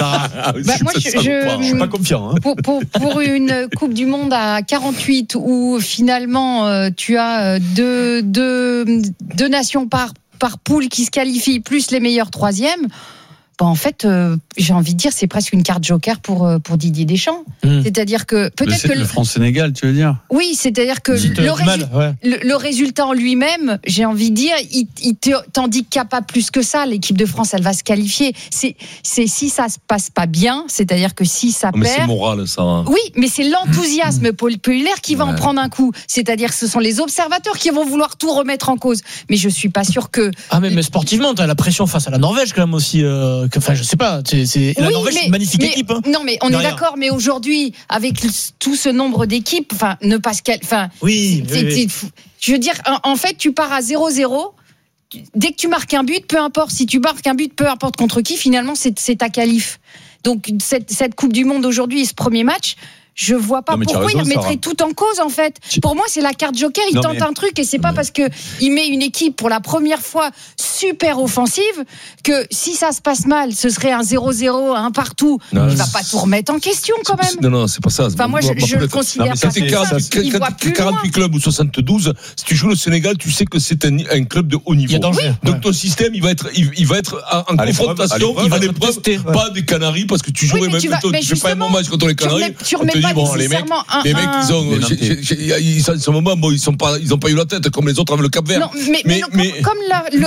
Moi, je suis pas confiant. Pour, pour, pour une Coupe du Monde à quarante-huit où finalement euh, tu as deux, deux, deux nations par, par poule qui se qualifient, plus les meilleurs troisièmes. Bon, en fait, euh, j'ai envie de dire, c'est presque une carte joker pour euh, pour Didier Deschamps. Mmh. C'est-à-dire que peut-être le, que le France-Sénégal, tu veux dire? Oui, c'est-à-dire que le, résu- mal, ouais. le, le résultat en lui-même, j'ai envie de dire, il, il t'handicape pas plus que ça. L'équipe de France, elle va se qualifier. C'est c'est si ça se passe pas bien, c'est-à-dire que si ça oh, mais perd. C'est moral, ça. Hein. Oui, mais c'est l'enthousiasme populaire qui va ouais. en prendre un coup. C'est-à-dire que ce sont les observateurs qui vont vouloir tout remettre en cause. Mais je suis pas sûr que. Ah mais, mais sportivement, t'as la pression face à la Norvège quand même aussi. Euh... Enfin, je sais pas, c'est, c'est... la oui, Norvège, mais, c'est une magnifique mais, équipe. Hein. Non, mais on Derrière. est d'accord, mais aujourd'hui, avec tout ce nombre d'équipes, enfin, ne pas se cal... enfin, oui, c'est, oui, c'est, oui. c'est, je veux dire, en, en fait, tu pars à zéro zéro. Dès que tu marques un but, peu importe, si tu marques un but, peu importe contre qui, finalement, c'est, c'est ta qualif. Donc, cette, cette Coupe du Monde aujourd'hui et ce premier match, je vois pas non, pourquoi raison, il remettrait tout en cause en fait. Pour moi, c'est la carte joker. Il non, tente mais... un truc et c'est pas mais... parce que il met une équipe pour la première fois super offensive que si ça se passe mal, ce serait un zéro zéro, un partout. Non, il va pas tout remettre en question quand même. Non, non, c'est pas ça. Enfin, moi, je, je le considère non, pas comme ça. Il voit plus quarante-huit clubs ou soixante-douze, si tu joues le Sénégal, tu sais que c'est un, un club de haut niveau. Il y a danger. Oui. Donc ton système, il va être, il, il va être en à confrontation, il va être testé. Pas des Canaries parce que tu jouerais même plutôt. Tu fais pas un bon match contre les Canaries. Tu remets pas nécessairement. Un, les mecs, ils ont, ils sont, ce moment, bon, ils sont pas, ils ont pas eu la tête comme les autres avec le Cap-Vert. Non, mais, mais, mais, mais comme la, l'opposition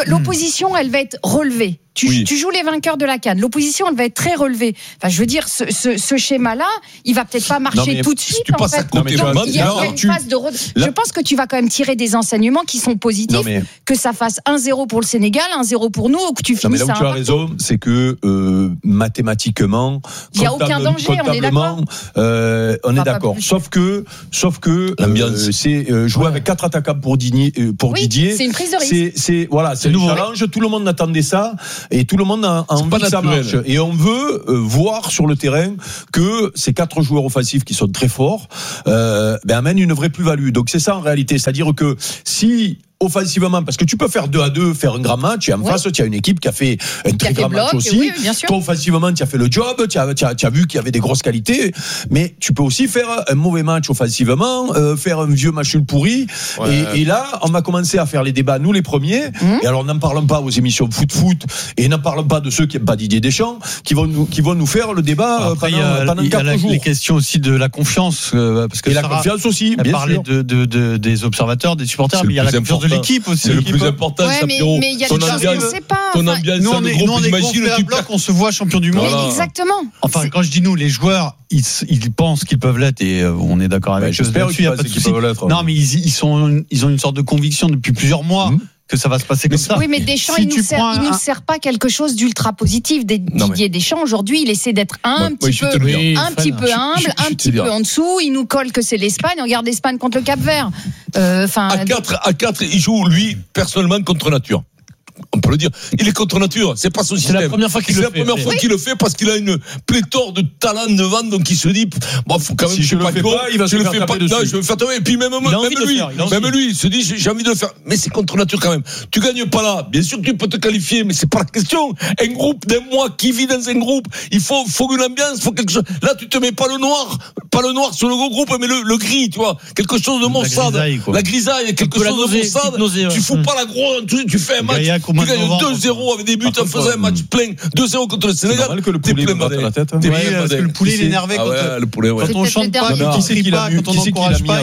l'opposition, elle va être relevée. Tu, oui. tu joues les vainqueurs de la CAN. L'opposition, elle va être très relevée. Enfin, je veux dire, ce, ce, ce schéma-là, il va peut-être pas marcher non, tout de suite. Tu en passes fait. à côté Donc, de il y a, il y a une tu... phase de re... Je pense que tu vas quand même tirer des enseignements qui sont positifs. Mais... Que ça fasse un zéro pour le Sénégal, un zéro pour nous, ou que tu finisses à un. Là où tu as raison, c'est que euh, mathématiquement, il n'y a aucun danger. On est d'accord. Euh, on est d'accord. Sauf que, sauf que, euh, c'est euh, jouer ouais. avec quatre attaquants pour Didier. Pour oui, Didier. C'est une prise de risque. C'est, c'est voilà, c'est, c'est un challenge. Tout le monde attendait ça, et tout le monde a envie que ça marche. Et on veut euh, voir sur le terrain que ces quatre joueurs offensifs qui sont très forts euh, ben, amènent une vraie plus-value. Donc c'est ça en réalité, c'est-à-dire que si offensivement, parce que tu peux faire deux à deux, faire un grand match, et en ouais. face, tu as une équipe qui a fait un qui très grand bloc, match aussi. Oui, toi, offensivement, tu as fait le job, tu as, tu as, tu as vu qu'il y avait des grosses qualités, mais tu peux aussi faire un mauvais match offensivement, euh, faire un vieux match pourri, ouais. et, et là, on va commencer à faire les débats, nous les premiers, mmh. et alors n'en parlons pas aux émissions foot-foot, et n'en parlons pas de ceux qui n'aiment pas Didier Deschamps, qui vont nous, qui vont nous faire le débat après, pendant, il y a, pendant il y a quatre la, jours. Les questions aussi de la confiance, euh, parce que et Sarah, la confiance aussi, elle bien parlait sûr. De, de, de, des observateurs, des supporters, mais il y a la confiance de l'équipe aussi. C'est le plus important, ouais, mais, mais il y a des choses qu'on ne sait pas. Ton ambiance, nous, on est, nous, on est imagine le bloc, on se voit champion du monde. Voilà. Exactement. Enfin, c'est... quand je dis nous, les joueurs, ils, ils pensent qu'ils peuvent l'être et euh, on est d'accord avec eux. J'espère qu'ils peuvent l'être. Non, mais ils, ils sont, ils ont une sorte de conviction depuis plusieurs mois. Mmh. Que ça va se passer comme ça. Oui, mais Deschamps, si il nous sert, il nous sert pas quelque chose d'ultra positif. Didier Deschamps, aujourd'hui, il essaie d'être un ouais, petit peu, oui, un petit peu humble, je, je, je un petit peu en dessous. Il nous colle que c'est l'Espagne. On regarde l'Espagne contre le Cap-Vert. Enfin. Euh, à quatre, à quatre, il joue lui personnellement contre nature. On peut le dire. Il est contre nature. C'est pas son système. C'est la première fois qu'il c'est le fait. fait. C'est la première fois oui. qu'il le fait parce qu'il a une pléthore de talent devant, donc il se dit, bon, faut quand même si je, je le pas fais con, pas, il va je se le faire fais pas. Dessus. Non, je vais faire tomber. Et puis même, même lui, même lui, il se dit, j'ai envie de le faire. Mais c'est contre nature quand même. Tu gagnes pas là. Bien sûr que tu peux te qualifier, mais c'est pas la question. Un groupe d'un mois qui vit dans un groupe, il faut, faut une ambiance, faut quelque chose. Là, tu te mets pas le noir, pas le noir sur le gros groupe, mais le, le gris, tu vois. Quelque chose de maussade. La grisaille, quelque chose de maussade. Tu fous pas la grosse, tu fais un match. Tu gagnes deux zéro avec des buts en faisant un match plein deux zéro contre le Sénégal. Que le poulet me batte la tête. T'es ouais, parce que le poulet il est énervé quand, ah ouais, le poulet, ouais. quand on chante pas, quand on crie pas, quand on n'encourage pas.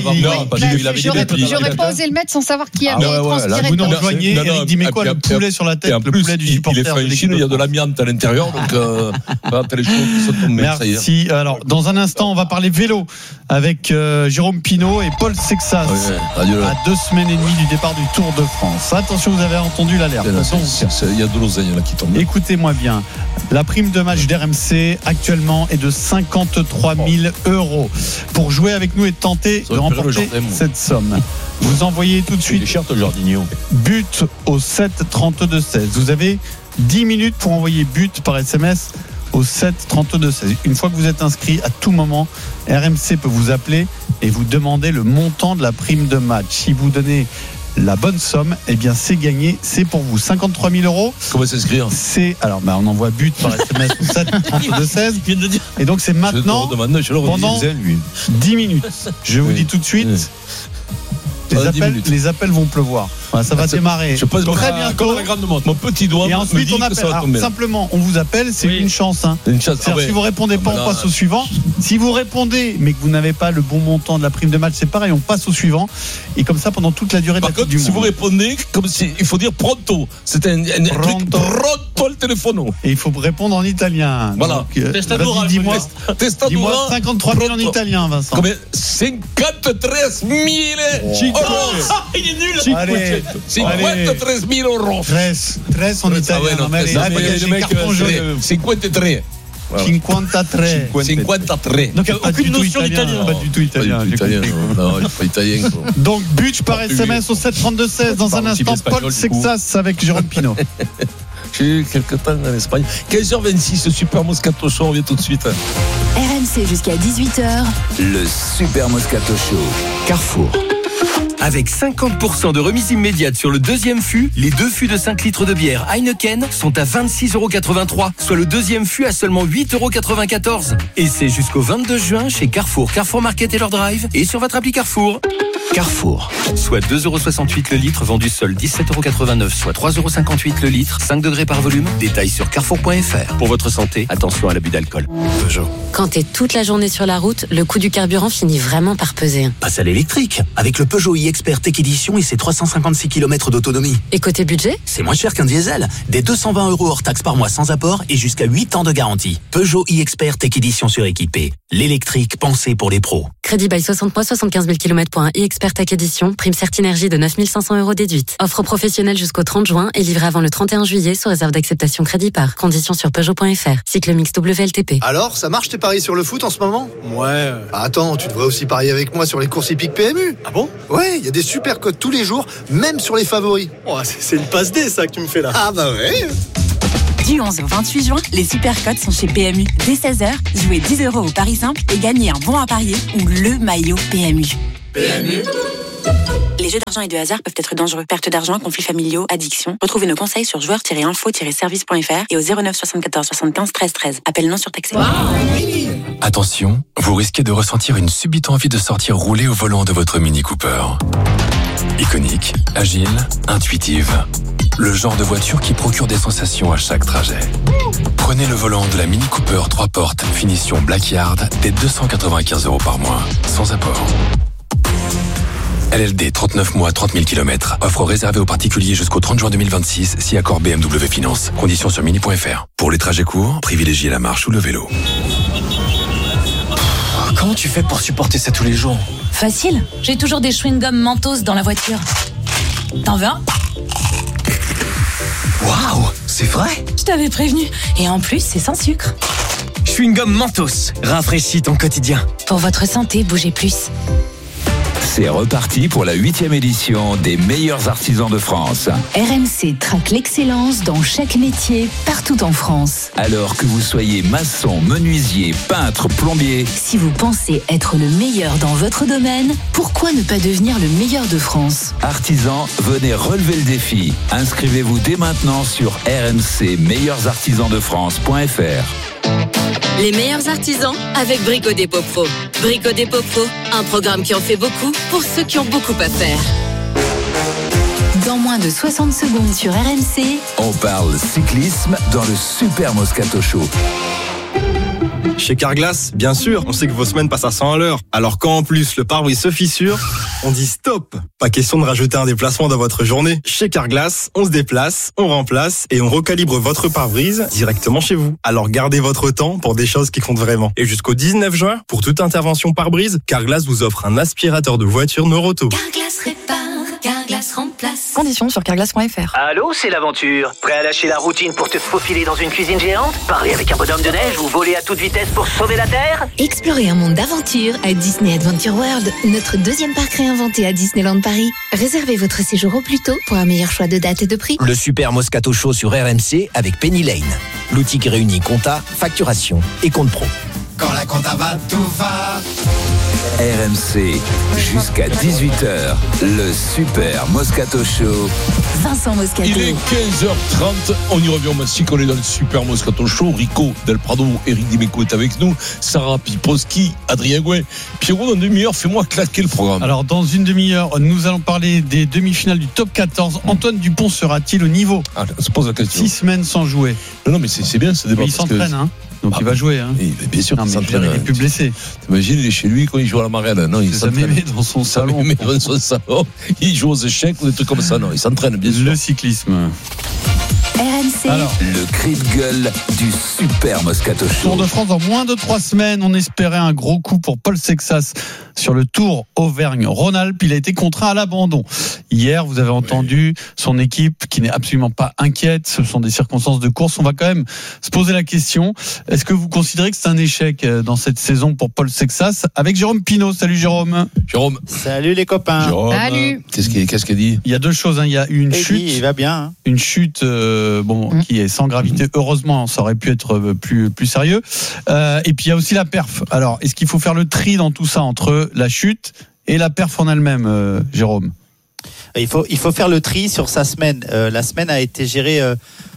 J'aurais pas osé le mettre sans savoir qui avait transpiré. Vous nous rejoignez, Eric Dimeco a le poulet sur la tête, le poulet du supporter. Il est fait en Chine, il y a de l'amiante à l'intérieur, donc t'as les choses qui sont tombées. Merci. Alors, dans un instant, on va parler vélo avec Jérôme Pinault et Paul Sexas à deux semaines et demie du départ du Tour de France. Attention, vous avez entendu l'alerte. Il y a de l'oseille là qui tombe. Écoutez-moi bien. La prime de match d'R M C actuellement est de cinquante-trois mille euros. Pour jouer avec nous et tenter de remporter cette somme, vous envoyez tout de suite but au sept trente-deux seize. Vous avez dix minutes pour envoyer but par S M S au sept trente-deux seize. Une fois que vous êtes inscrit, à tout moment, R M C peut vous appeler et vous demander le montant de la prime de match. Si vous donnez la bonne somme, eh bien c'est gagné, c'est pour vous. cinquante-trois mille euros. Comment s'inscrire ? C'est, alors bah, on envoie but par S M S au sept trente-deux seize. Et donc c'est maintenant pendant dix minutes. Je vous dis tout de suite. Les appels, les appels vont pleuvoir. Voilà, ça va ah, démarrer je passe très bien bientôt. Mon petit doigt. Et ensuite on appelle. Alors, simplement, on vous appelle, c'est oui. une chance. Hein. Une chance. Ah ouais. Si vous répondez pas, ah, on passe au suivant. Si vous répondez, mais que vous n'avez pas le bon montant de la prime de match, c'est pareil, on passe au suivant. Et comme ça, pendant toute la durée Par de la contre, Coupe du si Monde. vous répondez, comme si, il faut dire pronto. C'est un, un truc pronto le téléphone. Et il faut répondre en italien. Voilà. Donc, vas-y, dis-moi, dis-moi cinquante-trois mille en italien, Vincent. Comme cinquante-treize mille euros. Il est nul. Allez, cinquante-treize mille euros. treize, treize en italien. Ah ouais, non, non, cinquante-trois. cinquante-trois. cinquante-trois. Donc aucune notion d'italien. Pas du tout italien. Pas du tout italien. Non, il pas italien. Donc but par S M S au sept trente-deux seize. Dans un instant, Paul Sexas avec Jérôme Pinault. J'ai eu quelques temps en Espagne. quinze heures vingt-six, Super Moscato Show, on revient tout de suite. R M C jusqu'à dix-huit heures. Le Super Moscato Show. Carrefour. Avec cinquante pour cent de remise immédiate sur le deuxième fût, les deux fûts de cinq litres de bière Heineken sont à vingt-six euros quatre-vingt-trois, soit le deuxième fût à seulement huit euros quatre-vingt-quatorze. Et c'est jusqu'au vingt-deux juin chez Carrefour, Carrefour Market et leur drive et sur votre appli Carrefour. Carrefour. Soit deux euros soixante-huit le litre, vendu seul dix-sept euros quatre-vingt-neuf, soit trois euros cinquante-huit le litre, cinq degrés par volume. Détails sur carrefour point f r. Pour votre santé, attention à l'abus d'alcool. Peugeot. Quand t'es toute la journée sur la route, le coût du carburant finit vraiment par peser. Passe à l'électrique, avec le Peugeot e-Expert Tech Edition et ses trois cent cinquante-six kilomètres d'autonomie. Et côté budget ? C'est moins cher qu'un diesel. Des deux cent vingt euros hors taxe par mois sans apport et jusqu'à huit ans de garantie. Peugeot e-Expert Tech Edition suréquipé. L'électrique pensée pour les pros. Crédit bail soixante mois, soixante-quinze mille kilomètres pour un e-Expert Tech Edition. Prime Certinergie de neuf mille cinq cents euros déduite. Offre professionnelle jusqu'au trente juin et livrée avant le trente et un juillet sous réserve d'acceptation crédit par. Conditions sur Peugeot point f r. Cycle mix W L T P. Alors, ça marche tes paris sur le foot en ce moment ? Ouais. Bah attends, tu devrais aussi parier avec moi sur les courses hippiques P M U. Ah bon ? Ouais, il y a des super codes tous les jours, même sur les favoris. Oh, c'est, c'est une passe D ça que tu me fais là. Ah bah ouais. Du onze au vingt-huit juin, les super codes sont chez P M U. Dès seize heures, jouez dix euros au pari simple et gagnez un bon à parier ou le maillot P M U. P M U. Les jeux d'argent et de hasard peuvent être dangereux. Perte d'argent, conflits familiaux, addiction. Retrouvez nos conseils sur joueurs tiret info tiret service point f r et au zéro neuf soixante-quatorze soixante-quinze treize treize. Appel non surtaxé. Attention, vous risquez de ressentir une subite envie de sortir rouler au volant de votre Mini Cooper. Iconique, agile, intuitive. Le genre de voiture qui procure des sensations à chaque trajet. Prenez le volant de la Mini Cooper trois portes, finition Blackyard, dès deux cent quatre-vingt-quinze euros par mois, sans apport. L L D, trente-neuf mois, trente mille kilomètres. Offre réservée aux particuliers jusqu'au trente juin deux mille vingt-six, si accord B M W Finance. Conditions sur mini point f r. Pour les trajets courts, privilégiez la marche ou le vélo. Comment tu fais pour supporter ça tous les jours ? Facile, j'ai toujours des chewing-gums Mentos dans la voiture. T'en veux un ? Waouh, c'est vrai ? Je t'avais prévenu. Et en plus, c'est sans sucre. Chewing-gum Mentos, rafraîchis ton quotidien. Pour votre santé, bougez plus. C'est reparti pour la huitième édition des meilleurs artisans de France. R M C traque l'excellence dans chaque métier, partout en France. Alors que vous soyez maçon, menuisier, peintre, plombier. Si vous pensez être le meilleur dans votre domaine, pourquoi ne pas devenir le meilleur de France ? Artisans, venez relever le défi. Inscrivez-vous dès maintenant sur r m c meilleurs artisans de france point f r. Les meilleurs artisans avec Brico Dépôt Pro. Brico Dépôt Pro, un programme qui en fait beaucoup pour ceux qui ont beaucoup à faire. Dans moins de soixante secondes sur R M C, on parle cyclisme dans le Super Moscato Show. Chez Carglass, bien sûr, on sait que vos semaines passent à cent à l'heure. Alors quand en plus le pare-brise se fissure, on dit stop. Pas question de rajouter un déplacement dans votre journée. Chez Carglass, on se déplace, on remplace et on recalibre votre pare-brise directement chez vous. Alors gardez votre temps pour des choses qui comptent vraiment. Et jusqu'au dix-neuf juin, pour toute intervention pare-brise, Carglass vous offre un aspirateur de voiture Noroto. Carglass répare, Carglass remplace. Conditions sur carglass point f r. Allô, c'est l'aventure. Prêt à lâcher la routine pour te faufiler dans une cuisine géante ? Parler avec un bonhomme de neige ou voler à toute vitesse pour sauver la Terre ? explorez un monde d'aventure à Disney Adventure World, notre deuxième parc réinventé à Disneyland Paris. Réservez votre séjour au plus tôt pour un meilleur choix de date et de prix. Le Super Moscato Show sur R M C avec Penny Lane. L'outil qui réunit compta, facturation et compte pro. Quand la compta va, tout va. R M C, jusqu'à dix-huit heures, le Super Moscato Show. Vincent Moscato. Il est quinze heures trente, on y revient au Massy, on est dans le Super Moscato Show. Rico Del Prado, Eric Dimeco est avec nous, Sarah Piposki, Adrien Gouin. Pierrot, dans une demi-heure, fais-moi claquer le programme. Alors, dans une demi-heure, nous allons parler des demi-finales du top quatorze. Antoine Dupont sera-t-il au niveau ? Ah, on se pose la question. Six semaines sans jouer. Non, non, mais c'est, c'est bien ce débat. Mais il s'entraîne, que... hein. Donc ah, il va jouer. Hein. Et bien sûr, non, mais il est plus blessé. T'imagines, il est chez lui quand il joue à la Marelle. Non, il s'entraîne dans son salon. Dans son salon. Il joue aux échecs ou des trucs comme ça. Non, il s'entraîne, bien sûr. Le cyclisme. R M C. Alors, le cri de gueule du Super Moscato Show. Tour de France en moins de trois semaines. On espérait un gros coup pour Paul Sexas sur le Tour Auvergne-Rhône-Alpes. Il a été contraint à l'abandon. Hier, vous avez entendu son équipe qui n'est absolument pas inquiète. Ce sont des circonstances de course. On va quand même se poser la question. Est-ce que vous considérez que c'est un échec dans cette saison pour Paul Sexas ? Avec Jérôme Pinault. Salut Jérôme. Jérôme. Salut les copains. Jérôme. Salut. Qu'est-ce qu'il, qu'est-ce qu'il dit ? Il y a deux choses. Hein. Il y a eu une Et chute. dit, il va bien. Hein. Une chute euh, bon, mmh. qui est sans gravité. Heureusement, ça aurait pu être plus, plus sérieux. Euh, et puis il y a aussi la perf. Alors, est-ce qu'il faut faire le tri dans tout ça entre la chute et la perf en elle-même, euh, Jérôme ? Il faut, il faut faire le tri sur sa semaine. Euh, la semaine a été gérée euh,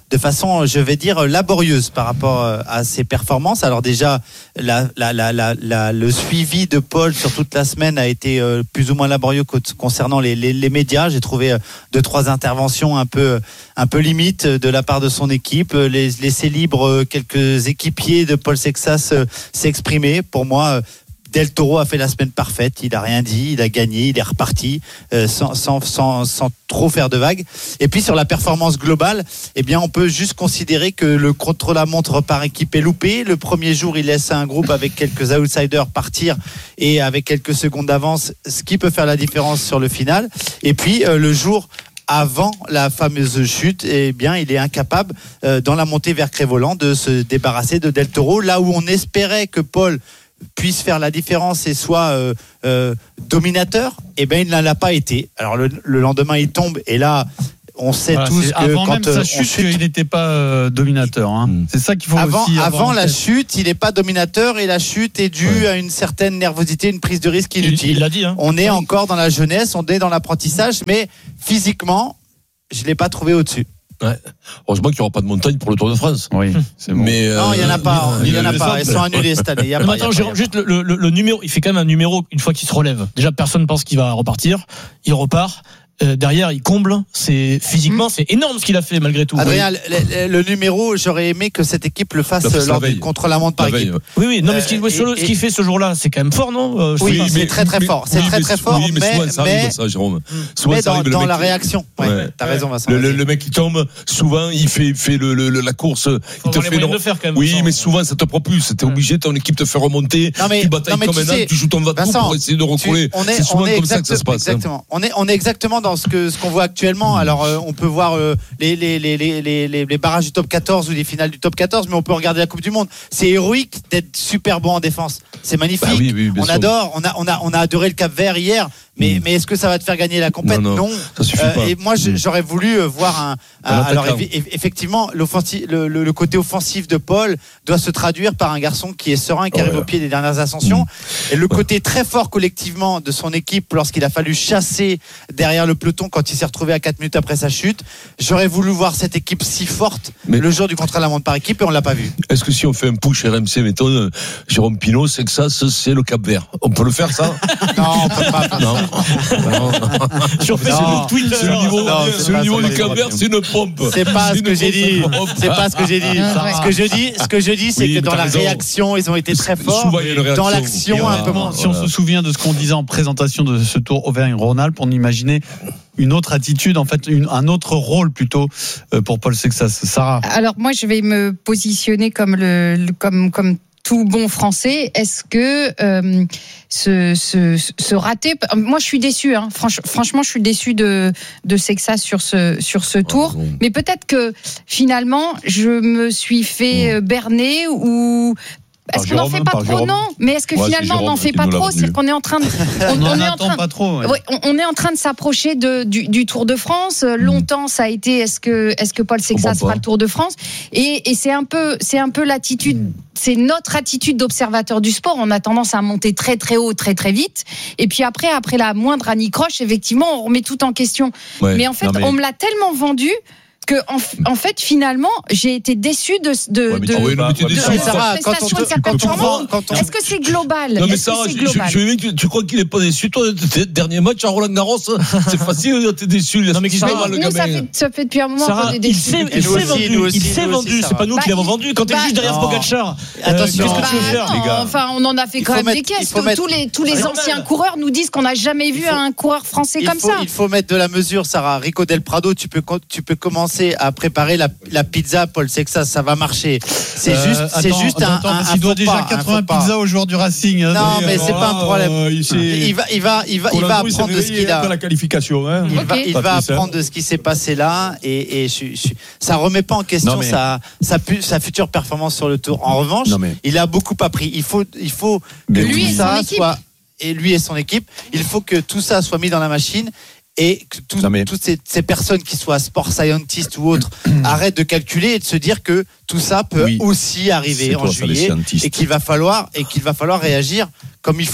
de façon, je vais dire, laborieuse par rapport à ses performances. Alors déjà, la, la, la, la, la, le suivi de Paul sur toute la semaine a été plus ou moins laborieux concernant les, les, les médias. J'ai trouvé deux, trois interventions un peu, un peu limites de la part de son équipe. Les, laisser libre quelques équipiers de Paul Sexas s'exprimer. Pour moi, Del Toro a fait la semaine parfaite, il a rien dit, il a gagné, il est reparti euh, sans, sans, sans, sans trop faire de vagues. Et puis sur la performance globale, eh bien on peut juste considérer que le contre-la-montre par équipe est loupé. Le premier jour, il laisse un groupe avec quelques outsiders partir et avec quelques secondes d'avance, ce qui peut faire la différence sur le final. Et puis euh, le jour avant la fameuse chute, eh bien, il est incapable, euh, dans la montée vers Crévolan, de se débarrasser de Del Toro, là où on espérait que Paul puisse faire la différence et soit euh, euh, dominateur, eh bien il n'en a pas été. Alors le, le lendemain il tombe et là on sait voilà, tous que avant quand même sa chute, chute il n'était pas euh, dominateur. Hein. Mmh. C'est ça qu'il faut avant, aussi. Avant la chute, il n'est pas dominateur et la chute est due ouais. à une certaine nervosité, une prise de risque inutile. Il, il l'a dit. Hein. On est encore dans la jeunesse, on est dans l'apprentissage, mais physiquement, je l'ai pas trouvé au-dessus. Ouais. Heureusement qu'il n'y aura pas de montagne pour le Tour de France. Oui, c'est bon. Mais non, il n'y en a pas. Il y en a pas. Ils sont annulés cette année. Mais attends, Jérôme, juste le, le, le numéro. Il fait quand même un numéro une fois qu'il se relève. Déjà, personne ne pense qu'il va repartir. Il repart. Euh, derrière, il comble. C'est physiquement, mmh. c'est énorme ce qu'il a fait malgré tout. Adrien, oui. le, le, le numéro, j'aurais aimé que cette équipe le fasse la lors du contre-la-montre par la équipe. Veille. Oui, oui. Non, mais ce qu'il, euh, ce qu'il fait ce jour-là, c'est quand même fort, non euh, Oui, oui c'est mais, très très fort. C'est oui, très mais, très fort. Oui, mais, mais souvent ça arrive mais, ça, Jérôme. Souvent, mais ça dans, arrive, dans mec, la réaction. Ouais, ouais. T'as raison, Vincent. Le, le, le mec qui tombe, souvent, il fait, fait le, le, la course. Il te fait le faire quand même. Oui, mais souvent, ça te propulse. T'es obligé, ton équipe te fait remonter. Tu batailles comme un âne, tu joues ton va-tout pour essayer de recoller. C'est souvent comme ça que ça se passe. Exactement. On est exactement dans ce qu'on voit actuellement. Alors, Euh, on peut voir euh, les, les, les, les, les, les barrages du top quatorze ou les finales du top quatorze, mais on peut regarder la Coupe du Monde. C'est héroïque d'être super bon en défense. C'est magnifique. Bah oui, oui, on sûr. adore. On a, on, a, on a adoré le Cap-Vert hier. Mais, mmh. mais est-ce que ça va te faire gagner la compète? Non, non, non. Ça suffit euh, pas. Et moi, je, j'aurais voulu voir un. un alors, effectivement, le, le, le côté offensif de Paul doit se traduire par un garçon qui est serein, qui oh, arrive ouais. au pied des dernières ascensions. Mmh. Et le ouais. côté très fort collectivement de son équipe lorsqu'il a fallu chasser derrière le peloton quand il s'est retrouvé à quatre minutes après sa chute. J'aurais voulu voir cette équipe si forte mais le jour du contre-la-montre par équipe et on l'a pas vu. Est-ce que si on fait un push R M C, mettons, Jérôme Pinot, c'est que ça, c'est le Cap-Vert. On peut le faire, ça? Non, on peut pas faire non. ça. Non, sur fait, c'est le Twitter. C'est le niveau, non, c'est c'est le niveau du Cap-Vert, c'est une pompe. C'est pas ce que j'ai dit. C'est pas ce que j'ai dit. Ce que je dis, ce que je dis, c'est oui, que dans la raison. réaction, ils ont été très forts. Dans l'action, un peu moins. Si on se souvient de ce qu'on disait en présentation de ce Tour Auvergne-Rhône-Alpes, on imaginait une autre attitude, en fait, une, un autre rôle plutôt pour Paul Sexas. Sarah. Alors moi, je vais me positionner comme le, le comme comme tout bon français. Est-ce que euh, ce, ce, ce raté, moi je suis déçu, hein. Franch, franchement je suis déçu de de Sexas sur ce sur ce tour. Oh, mais peut-être que finalement je me suis fait berner ou est-ce qu'on n'en fait pas trop? Non, mais est-ce que ouais, finalement on n'en fait pas trop? C'est qu'on est en train de, on, on, on est en train, pas trop. Ouais. Ouais, on, on est en train de s'approcher de du, du Tour de France. Longtemps, ça a été est-ce que est-ce que Paul Sexas fera le Tour de France? Et, et c'est un peu c'est un peu l'attitude, c'est notre attitude d'observateur du sport. On a tendance à monter très très haut, très très vite. Et puis après, après la moindre anicroche, effectivement, on remet tout en question. Ouais, mais en fait, non, mais... on me l'a tellement vendu que en, en fait finalement j'ai été déçu de de ouais, de, oui, de, de, de, de Sarah, sa prestation de sa performance. Est-ce que c'est global? Non mais Est-ce Sarah, que c'est global? je, je, je, tu crois qu'il est pas déçu toi tes derniers matchs à Roland Garros? C'est facile, t'es déçu. Non mais Sarah, nous, ça fait ça fait depuis un moment qu'on est déçu. Il s'est vendu, il s'est vendu. C'est pas nous qui l'avons vendu. Quand t'es juste derrière Pogacar, attention, qu'est-ce que tu veux faire, les gars? Enfin, on en a fait quand même des caisses. Tous les tous les anciens coureurs nous disent qu'on n'a jamais vu un coureur français comme ça. Il faut mettre de la mesure, Sarah. Rico Del Prado, tu peux tu peux commencer à préparer La, la pizza Paul Sexas, ça va marcher. C'est euh, juste, attends, c'est juste attends, un, un, un il doit déjà pas, quatre-vingts pizzas aux joueurs du Racing. Non, hein, mais c'est pas un problème. Euh, il, il va, il va, il va, il va apprendre de ce qu'il a. La qualification. Hein. Il okay. va, il va apprendre de ce qui s'est passé là, et, et je, je, ça remet pas en question non, mais... sa, sa, sa future performance sur le Tour. En revanche, non, mais... il a beaucoup appris. Il faut, il faut que lui tout ça soit, et lui et son équipe, il faut que tout ça soit mis dans la machine. Et que tout, mais... toutes ces, ces personnes qui soient sport scientists ou autres arrêtent de calculer et de se dire que tout ça peut oui. aussi arriver en juillet et qu'il va falloir et qu'il va falloir réagir comme il faut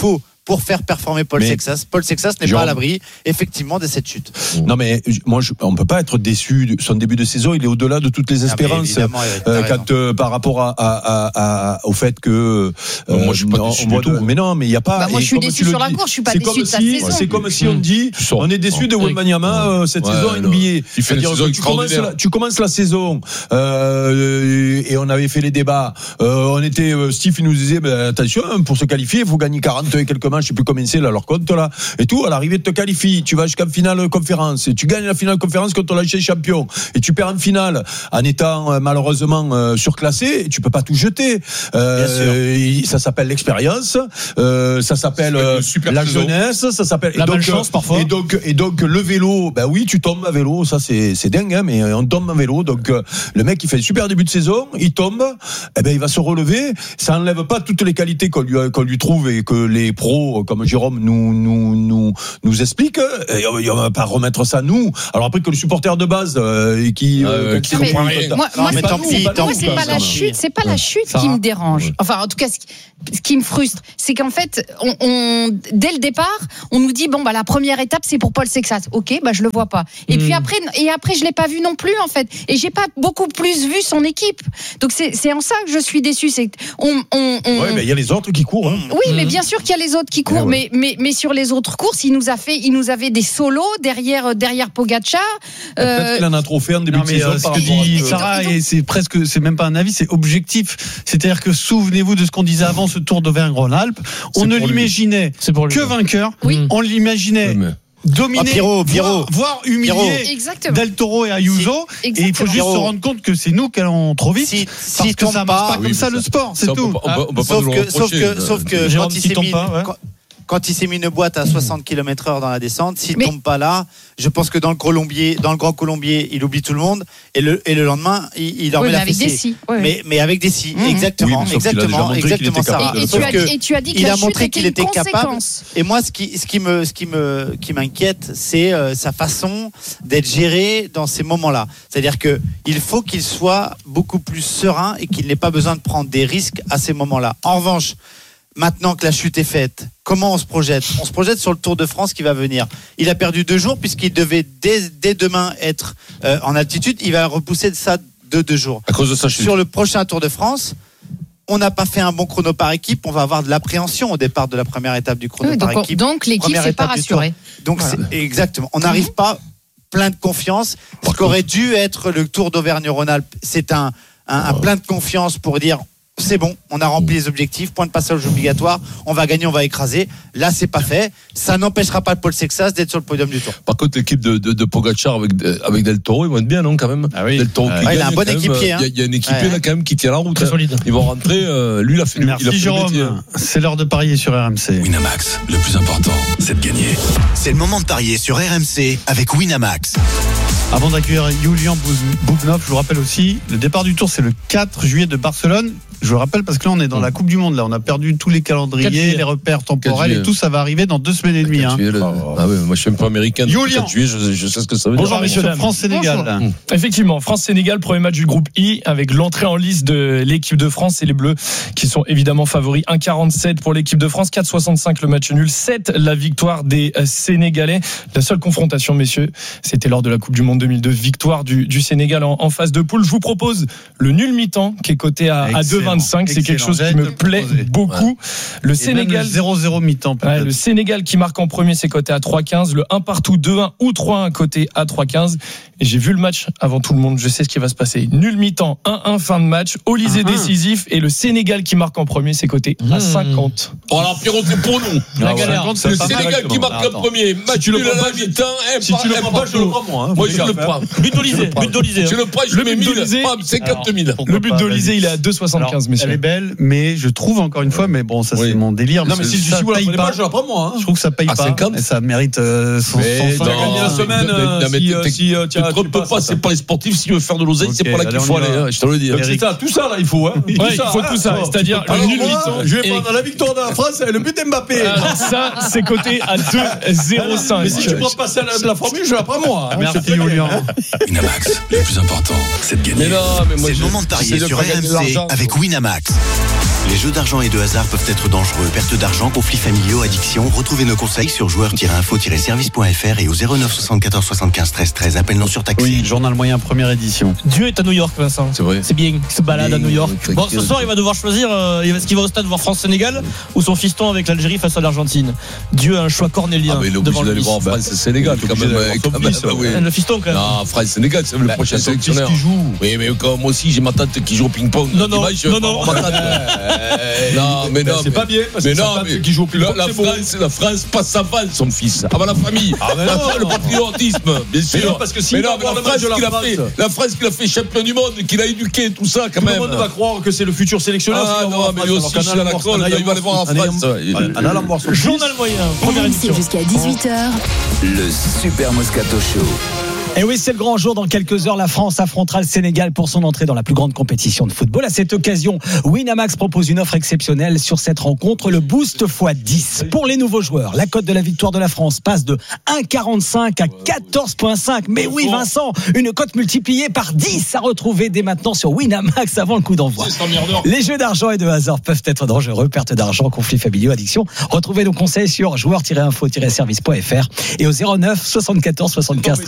pour faire performer Paul mais Sexas. Paul Sexas n'est Jérôme. pas à l'abri, effectivement, de cette chute. Non, mais moi, je, on ne peut pas être déçu. Son début de saison, il est au-delà de toutes les espérances. Ah, euh, quand, euh, par rapport à, à, à, à, au fait que. Euh, moi, je ne suis pas déçu du tout. De, mais non, mais il n'y a pas. Bah, moi, je suis déçu sur la course, je ne suis pas déçu de sa si, saison. C'est comme si on dit on est déçu de Wembanyama euh, cette ouais, saison N B A. Il fait une saison tu commences, la, tu commences la saison euh, et on avait fait les débats. Euh, on était, Steve il nous disait ben, attention, pour se qualifier, il faut gagner quarante et quelques matchs, je sais plus combien c'est là, leur compte là. Et tout, à l'arrivée, tu te qualifies, tu vas jusqu'en finale conférence, et tu gagnes la finale conférence contre la champion, et tu perds en finale en étant malheureusement euh, surclassé, et tu peux pas tout jeter. Euh, ça s'appelle l'expérience, euh, ça s'appelle euh, la saison. jeunesse, ça s'appelle la et donc, malchance parfois. Et donc, et donc le vélo, ben oui, tu tombes à vélo, ça c'est, c'est dingue, hein, mais on tombe à vélo. Donc euh, le mec, il fait un super début de saison, il tombe, eh ben il va se relever. Ça enlève pas toutes les qualités qu'on lui, qu'on lui trouve et que les pros comme Jérôme nous nous nous nous expliquent. Et on va pas remettre ça nous. Alors après que le supporter de base euh, qui, euh, qui mais, comprend rien. Moi, moi, c'est, pis, moi c'est pas la chute, c'est pas la chute qui me dérange. Enfin, en tout cas, ce qui, ce qui me frustre, c'est qu'en fait, on, on dès le départ, on nous dit bon bah la première étape c'est pour Paul Sexas. Ok, bah je le vois pas. Et mmh. puis après, et après je l'ai pas vu non plus en fait. Et j'ai pas beaucoup plus vu son équipe. Donc c'est c'est en ça que je suis déçu. C'est on on. on ouais, mais il y a les autres qui courent. Hein. Oui, mmh. mais bien sûr qu'il y a les autres qui courent. Ouais, ouais. Mais mais mais sur les autres courses, il nous a fait, il nous avait des solos derrière derrière Pogacar. Euh... Peut-être qu'il en a trop fait en début non, de saison. Euh, ce que dit Sarah, et c'est presque, c'est même pas un avis, c'est objectif. C'est-à-dire que souvenez-vous de ce qu'on disait avant ce Tour d'Auvergne-Rhône-Alpes. On c'est ne l'imaginait que vainqueur. Oui. On l'imaginait. Oui, mais... dominer, ah, Pierrot, Pierrot, voire, voire humilier Exactement. Del Toro et Ayuso. Si, et il faut juste Pierrot. se rendre compte que c'est nous qui allons trop vite. Si, parce si que ça marche pas, pas oui, comme ça, ça le sport, c'est ça, tout. On peut, on peut, on peut sauf, que, sauf que, sauf que, sauf que quand il s'est mis, pas, ouais. quand, quand il s'est mis une boîte à soixante kilomètres heure dans la descente, s'il ne tombe pas là, je pense que dans le Colombier, dans le Grand Colombier, il oublie tout le monde et le, et le lendemain, il, il leur oui, met la avec fessée. Des si, oui, mais, mais avec des si, mmh. exactement, oui, exactement, exactement ça. Et, et, tu as, et tu as dit que il la a montré qu'il était capable. Conséquence. Et moi, ce qui, ce qui me, ce qui me, qui m'inquiète, c'est euh, sa façon d'être géré dans ces moments-là. C'est-à-dire que il faut qu'il soit beaucoup plus serein et qu'il n'ait pas besoin de prendre des risques à ces moments-là. En revanche, maintenant que la chute est faite, comment on se projette ? On se projette sur le Tour de France qui va venir. Il a perdu deux jours puisqu'il devait dès, dès demain être euh, en altitude. Il va repousser de ça de deux jours. À cause de sa chute. Sur le prochain Tour de France, on n'a pas fait un bon chrono par équipe. On va avoir de l'appréhension au départ de la première étape du chrono oui, par donc, équipe. Donc l'équipe n'est pas rassurée. Donc voilà. c'est, exactement. On n'arrive mmh. pas plein de confiance. Ce qu'aurait dû être le Tour d'Auvergne-Rhône-Alpes, c'est un, un, un plein de confiance pour dire. C'est bon, on a rempli les objectifs, point de passage obligatoire, on va gagner, on va écraser. Là, c'est pas fait. Ça n'empêchera pas le Paul Sexas d'être sur le podium du Tour. Par contre, l'équipe de, de, de Pogacar avec, avec Del Toro, ils vont être bien, non, quand même. Ah oui. Del Toro ah, qui ouais, gagne, il a un bon équipier. Il y, y a un équipier ouais. là quand même qui tient la route. Très solide. Ils vont rentrer. Euh, lui, il a fait. Merci il a fait Jérôme. le c'est l'heure de parier sur R M C. Winamax, le plus important, c'est de gagner. C'est le moment de parier sur R M C avec Winamax. Avant d'accueillir Julian Bougnov, je vous rappelle aussi, le départ du Tour, c'est le quatre juillet de Barcelone. Je vous rappelle parce que là, on est dans mmh. la Coupe du Monde. Là, on a perdu tous les calendriers, les repères temporels et tout. Ça va arriver dans deux semaines et demie. Hein. Le... Oh. Ah ouais, moi, je suis un peu américain. Julian, juillet, je, je sais ce que ça veut dire. Bonjour, messieurs, dames. France-Sénégal. Mmh. Effectivement, France-Sénégal, premier match du groupe I, avec l'entrée en liste de l'équipe de France et les Bleus, qui sont évidemment favoris. un virgule quarante-sept pour l'équipe de France, quatre virgule soixante-cinq le match nul, sept la victoire des Sénégalais. La seule confrontation, messieurs, c'était lors de la Coupe du Monde deux mille deux, victoire du, du Sénégal en, en phase de poule. Je vous propose le nul mi-temps, qui est coté à, à deux virgule vingt-cinq. C'est quelque chose qui me plaît beaucoup. Ouais. Le et Sénégal. zéro zéro mi-temps, peut-être. Ouais, le Sénégal qui marque en premier, c'est coté à trois virgule quinze. Le un partout, deux un ou trois un coté à trois virgule quinze. Et j'ai vu le match avant tout le monde. Je sais ce qui va se passer. Nul mi-temps, un un fin de match. Olysée uh-huh. décisif. Et le Sénégal qui marque en premier, c'est coté à cinquante. Oh, alors, Pierrot, c'est pour nous. La ah, galère. Ouais, le Sénégal qui marque le premier. Match si nul à la mi-temps. Si tu le prends pas, je le prends, moi. Moi, je le prends. But d'Olysée. But d'Olysée. Je le prends, je mets mille. cinquante mille. Le but d'Olysée, il est à deux virgule soixante-quinze, messieurs. Elle est belle, mais je trouve encore une fois, mais bon, ça oui. c'est mon délire. Non, mais si ça si vous la paye pas, je la prends moi. Hein. Je trouve que ça paye à pas. cinquante. Et ça mérite euh, son son. Tu as gagné la semaine. Non, mais si tu ne trompes pas, c'est pas les sportifs. Si tu veux faire de l'oseille, c'est pas là qu'il faut aller. Je te le dis. C'est ça, tout ça là, il faut. Il faut tout ça. C'est-à-dire le nul mi-temps. Je vais prendre la victoire de la France et le but d'Mbappé. Ça, c'est coté à deux virgule zéro cinq. Mais si tu prends pas celle de la formule, je la prends moi. Merci Winamax, le plus important, c'est de gagner. Mais non, mais moi, c'est le moment de parier sur R M C avec Winamax. Les jeux d'argent et de hasard peuvent être dangereux. Perte d'argent, conflits familiaux, addiction. Retrouvez nos conseils sur joueurs tiret info tiret service point f r et au zéro neuf soixante-quatorze soixante-quinze treize treize. Appel non surtaxé. Oui, journal moyen, première édition. Dieu est à New York, Vincent. C'est vrai. C'est bien, il se balade à New York. Bon, ce soir, il va devoir choisir. Euh, est-ce qu'il va au stade voir France-Sénégal ou son fiston avec l'Algérie face à l'Argentine? Dieu a un choix cornélien. Ah, mais il est devant obligé d'aller voir France-Sénégal quand même. Quand même oui. Le fiston, quand même. Non, France-Sénégal, c'est le bah, prochain sélectionneur. Qui joue. Oui, mais comme moi aussi, j'ai ma tante qui joue au ping-pong. Non, non, non, non. Non, mais non. C'est pas bien. Parce mais que non, mais qui joue au ping-pong. La France, la France passe sa balle, son fils. Avant la famille. Ah, mais non. Le patriotisme, bien sûr. Parce que si mais non, mais la France qu'il a fait, la France qu'il a fait champion du monde, qu'il a éduqué, tout ça, quand même. Tout le monde va croire que c'est le futur sélectionneur. Ah non, mais lui aussi, je suis à la colle. Il va aller voir en France. En allant voir son journal moyen. R M C jusqu'à dix-huit heures. Le Super Moscato Show. Et oui, c'est le grand jour. Dans quelques heures, la France affrontera le Sénégal pour son entrée dans la plus grande compétition de football. À cette occasion, Winamax propose une offre exceptionnelle sur cette rencontre, le boost fois dix. Pour les nouveaux joueurs, la cote de la victoire de la France passe de un virgule quarante-cinq à quatorze virgule cinq. Mais oui, Vincent, une cote multipliée par dix à retrouver dès maintenant sur Winamax avant le coup d'envoi. Les jeux d'argent et de hasard peuvent être dangereux. Perte d'argent, conflits familiaux, addiction. Retrouvez nos conseils sur joueurs tiret info tiret service point f r et au zéro neuf soixante-quatorze soixante-quinze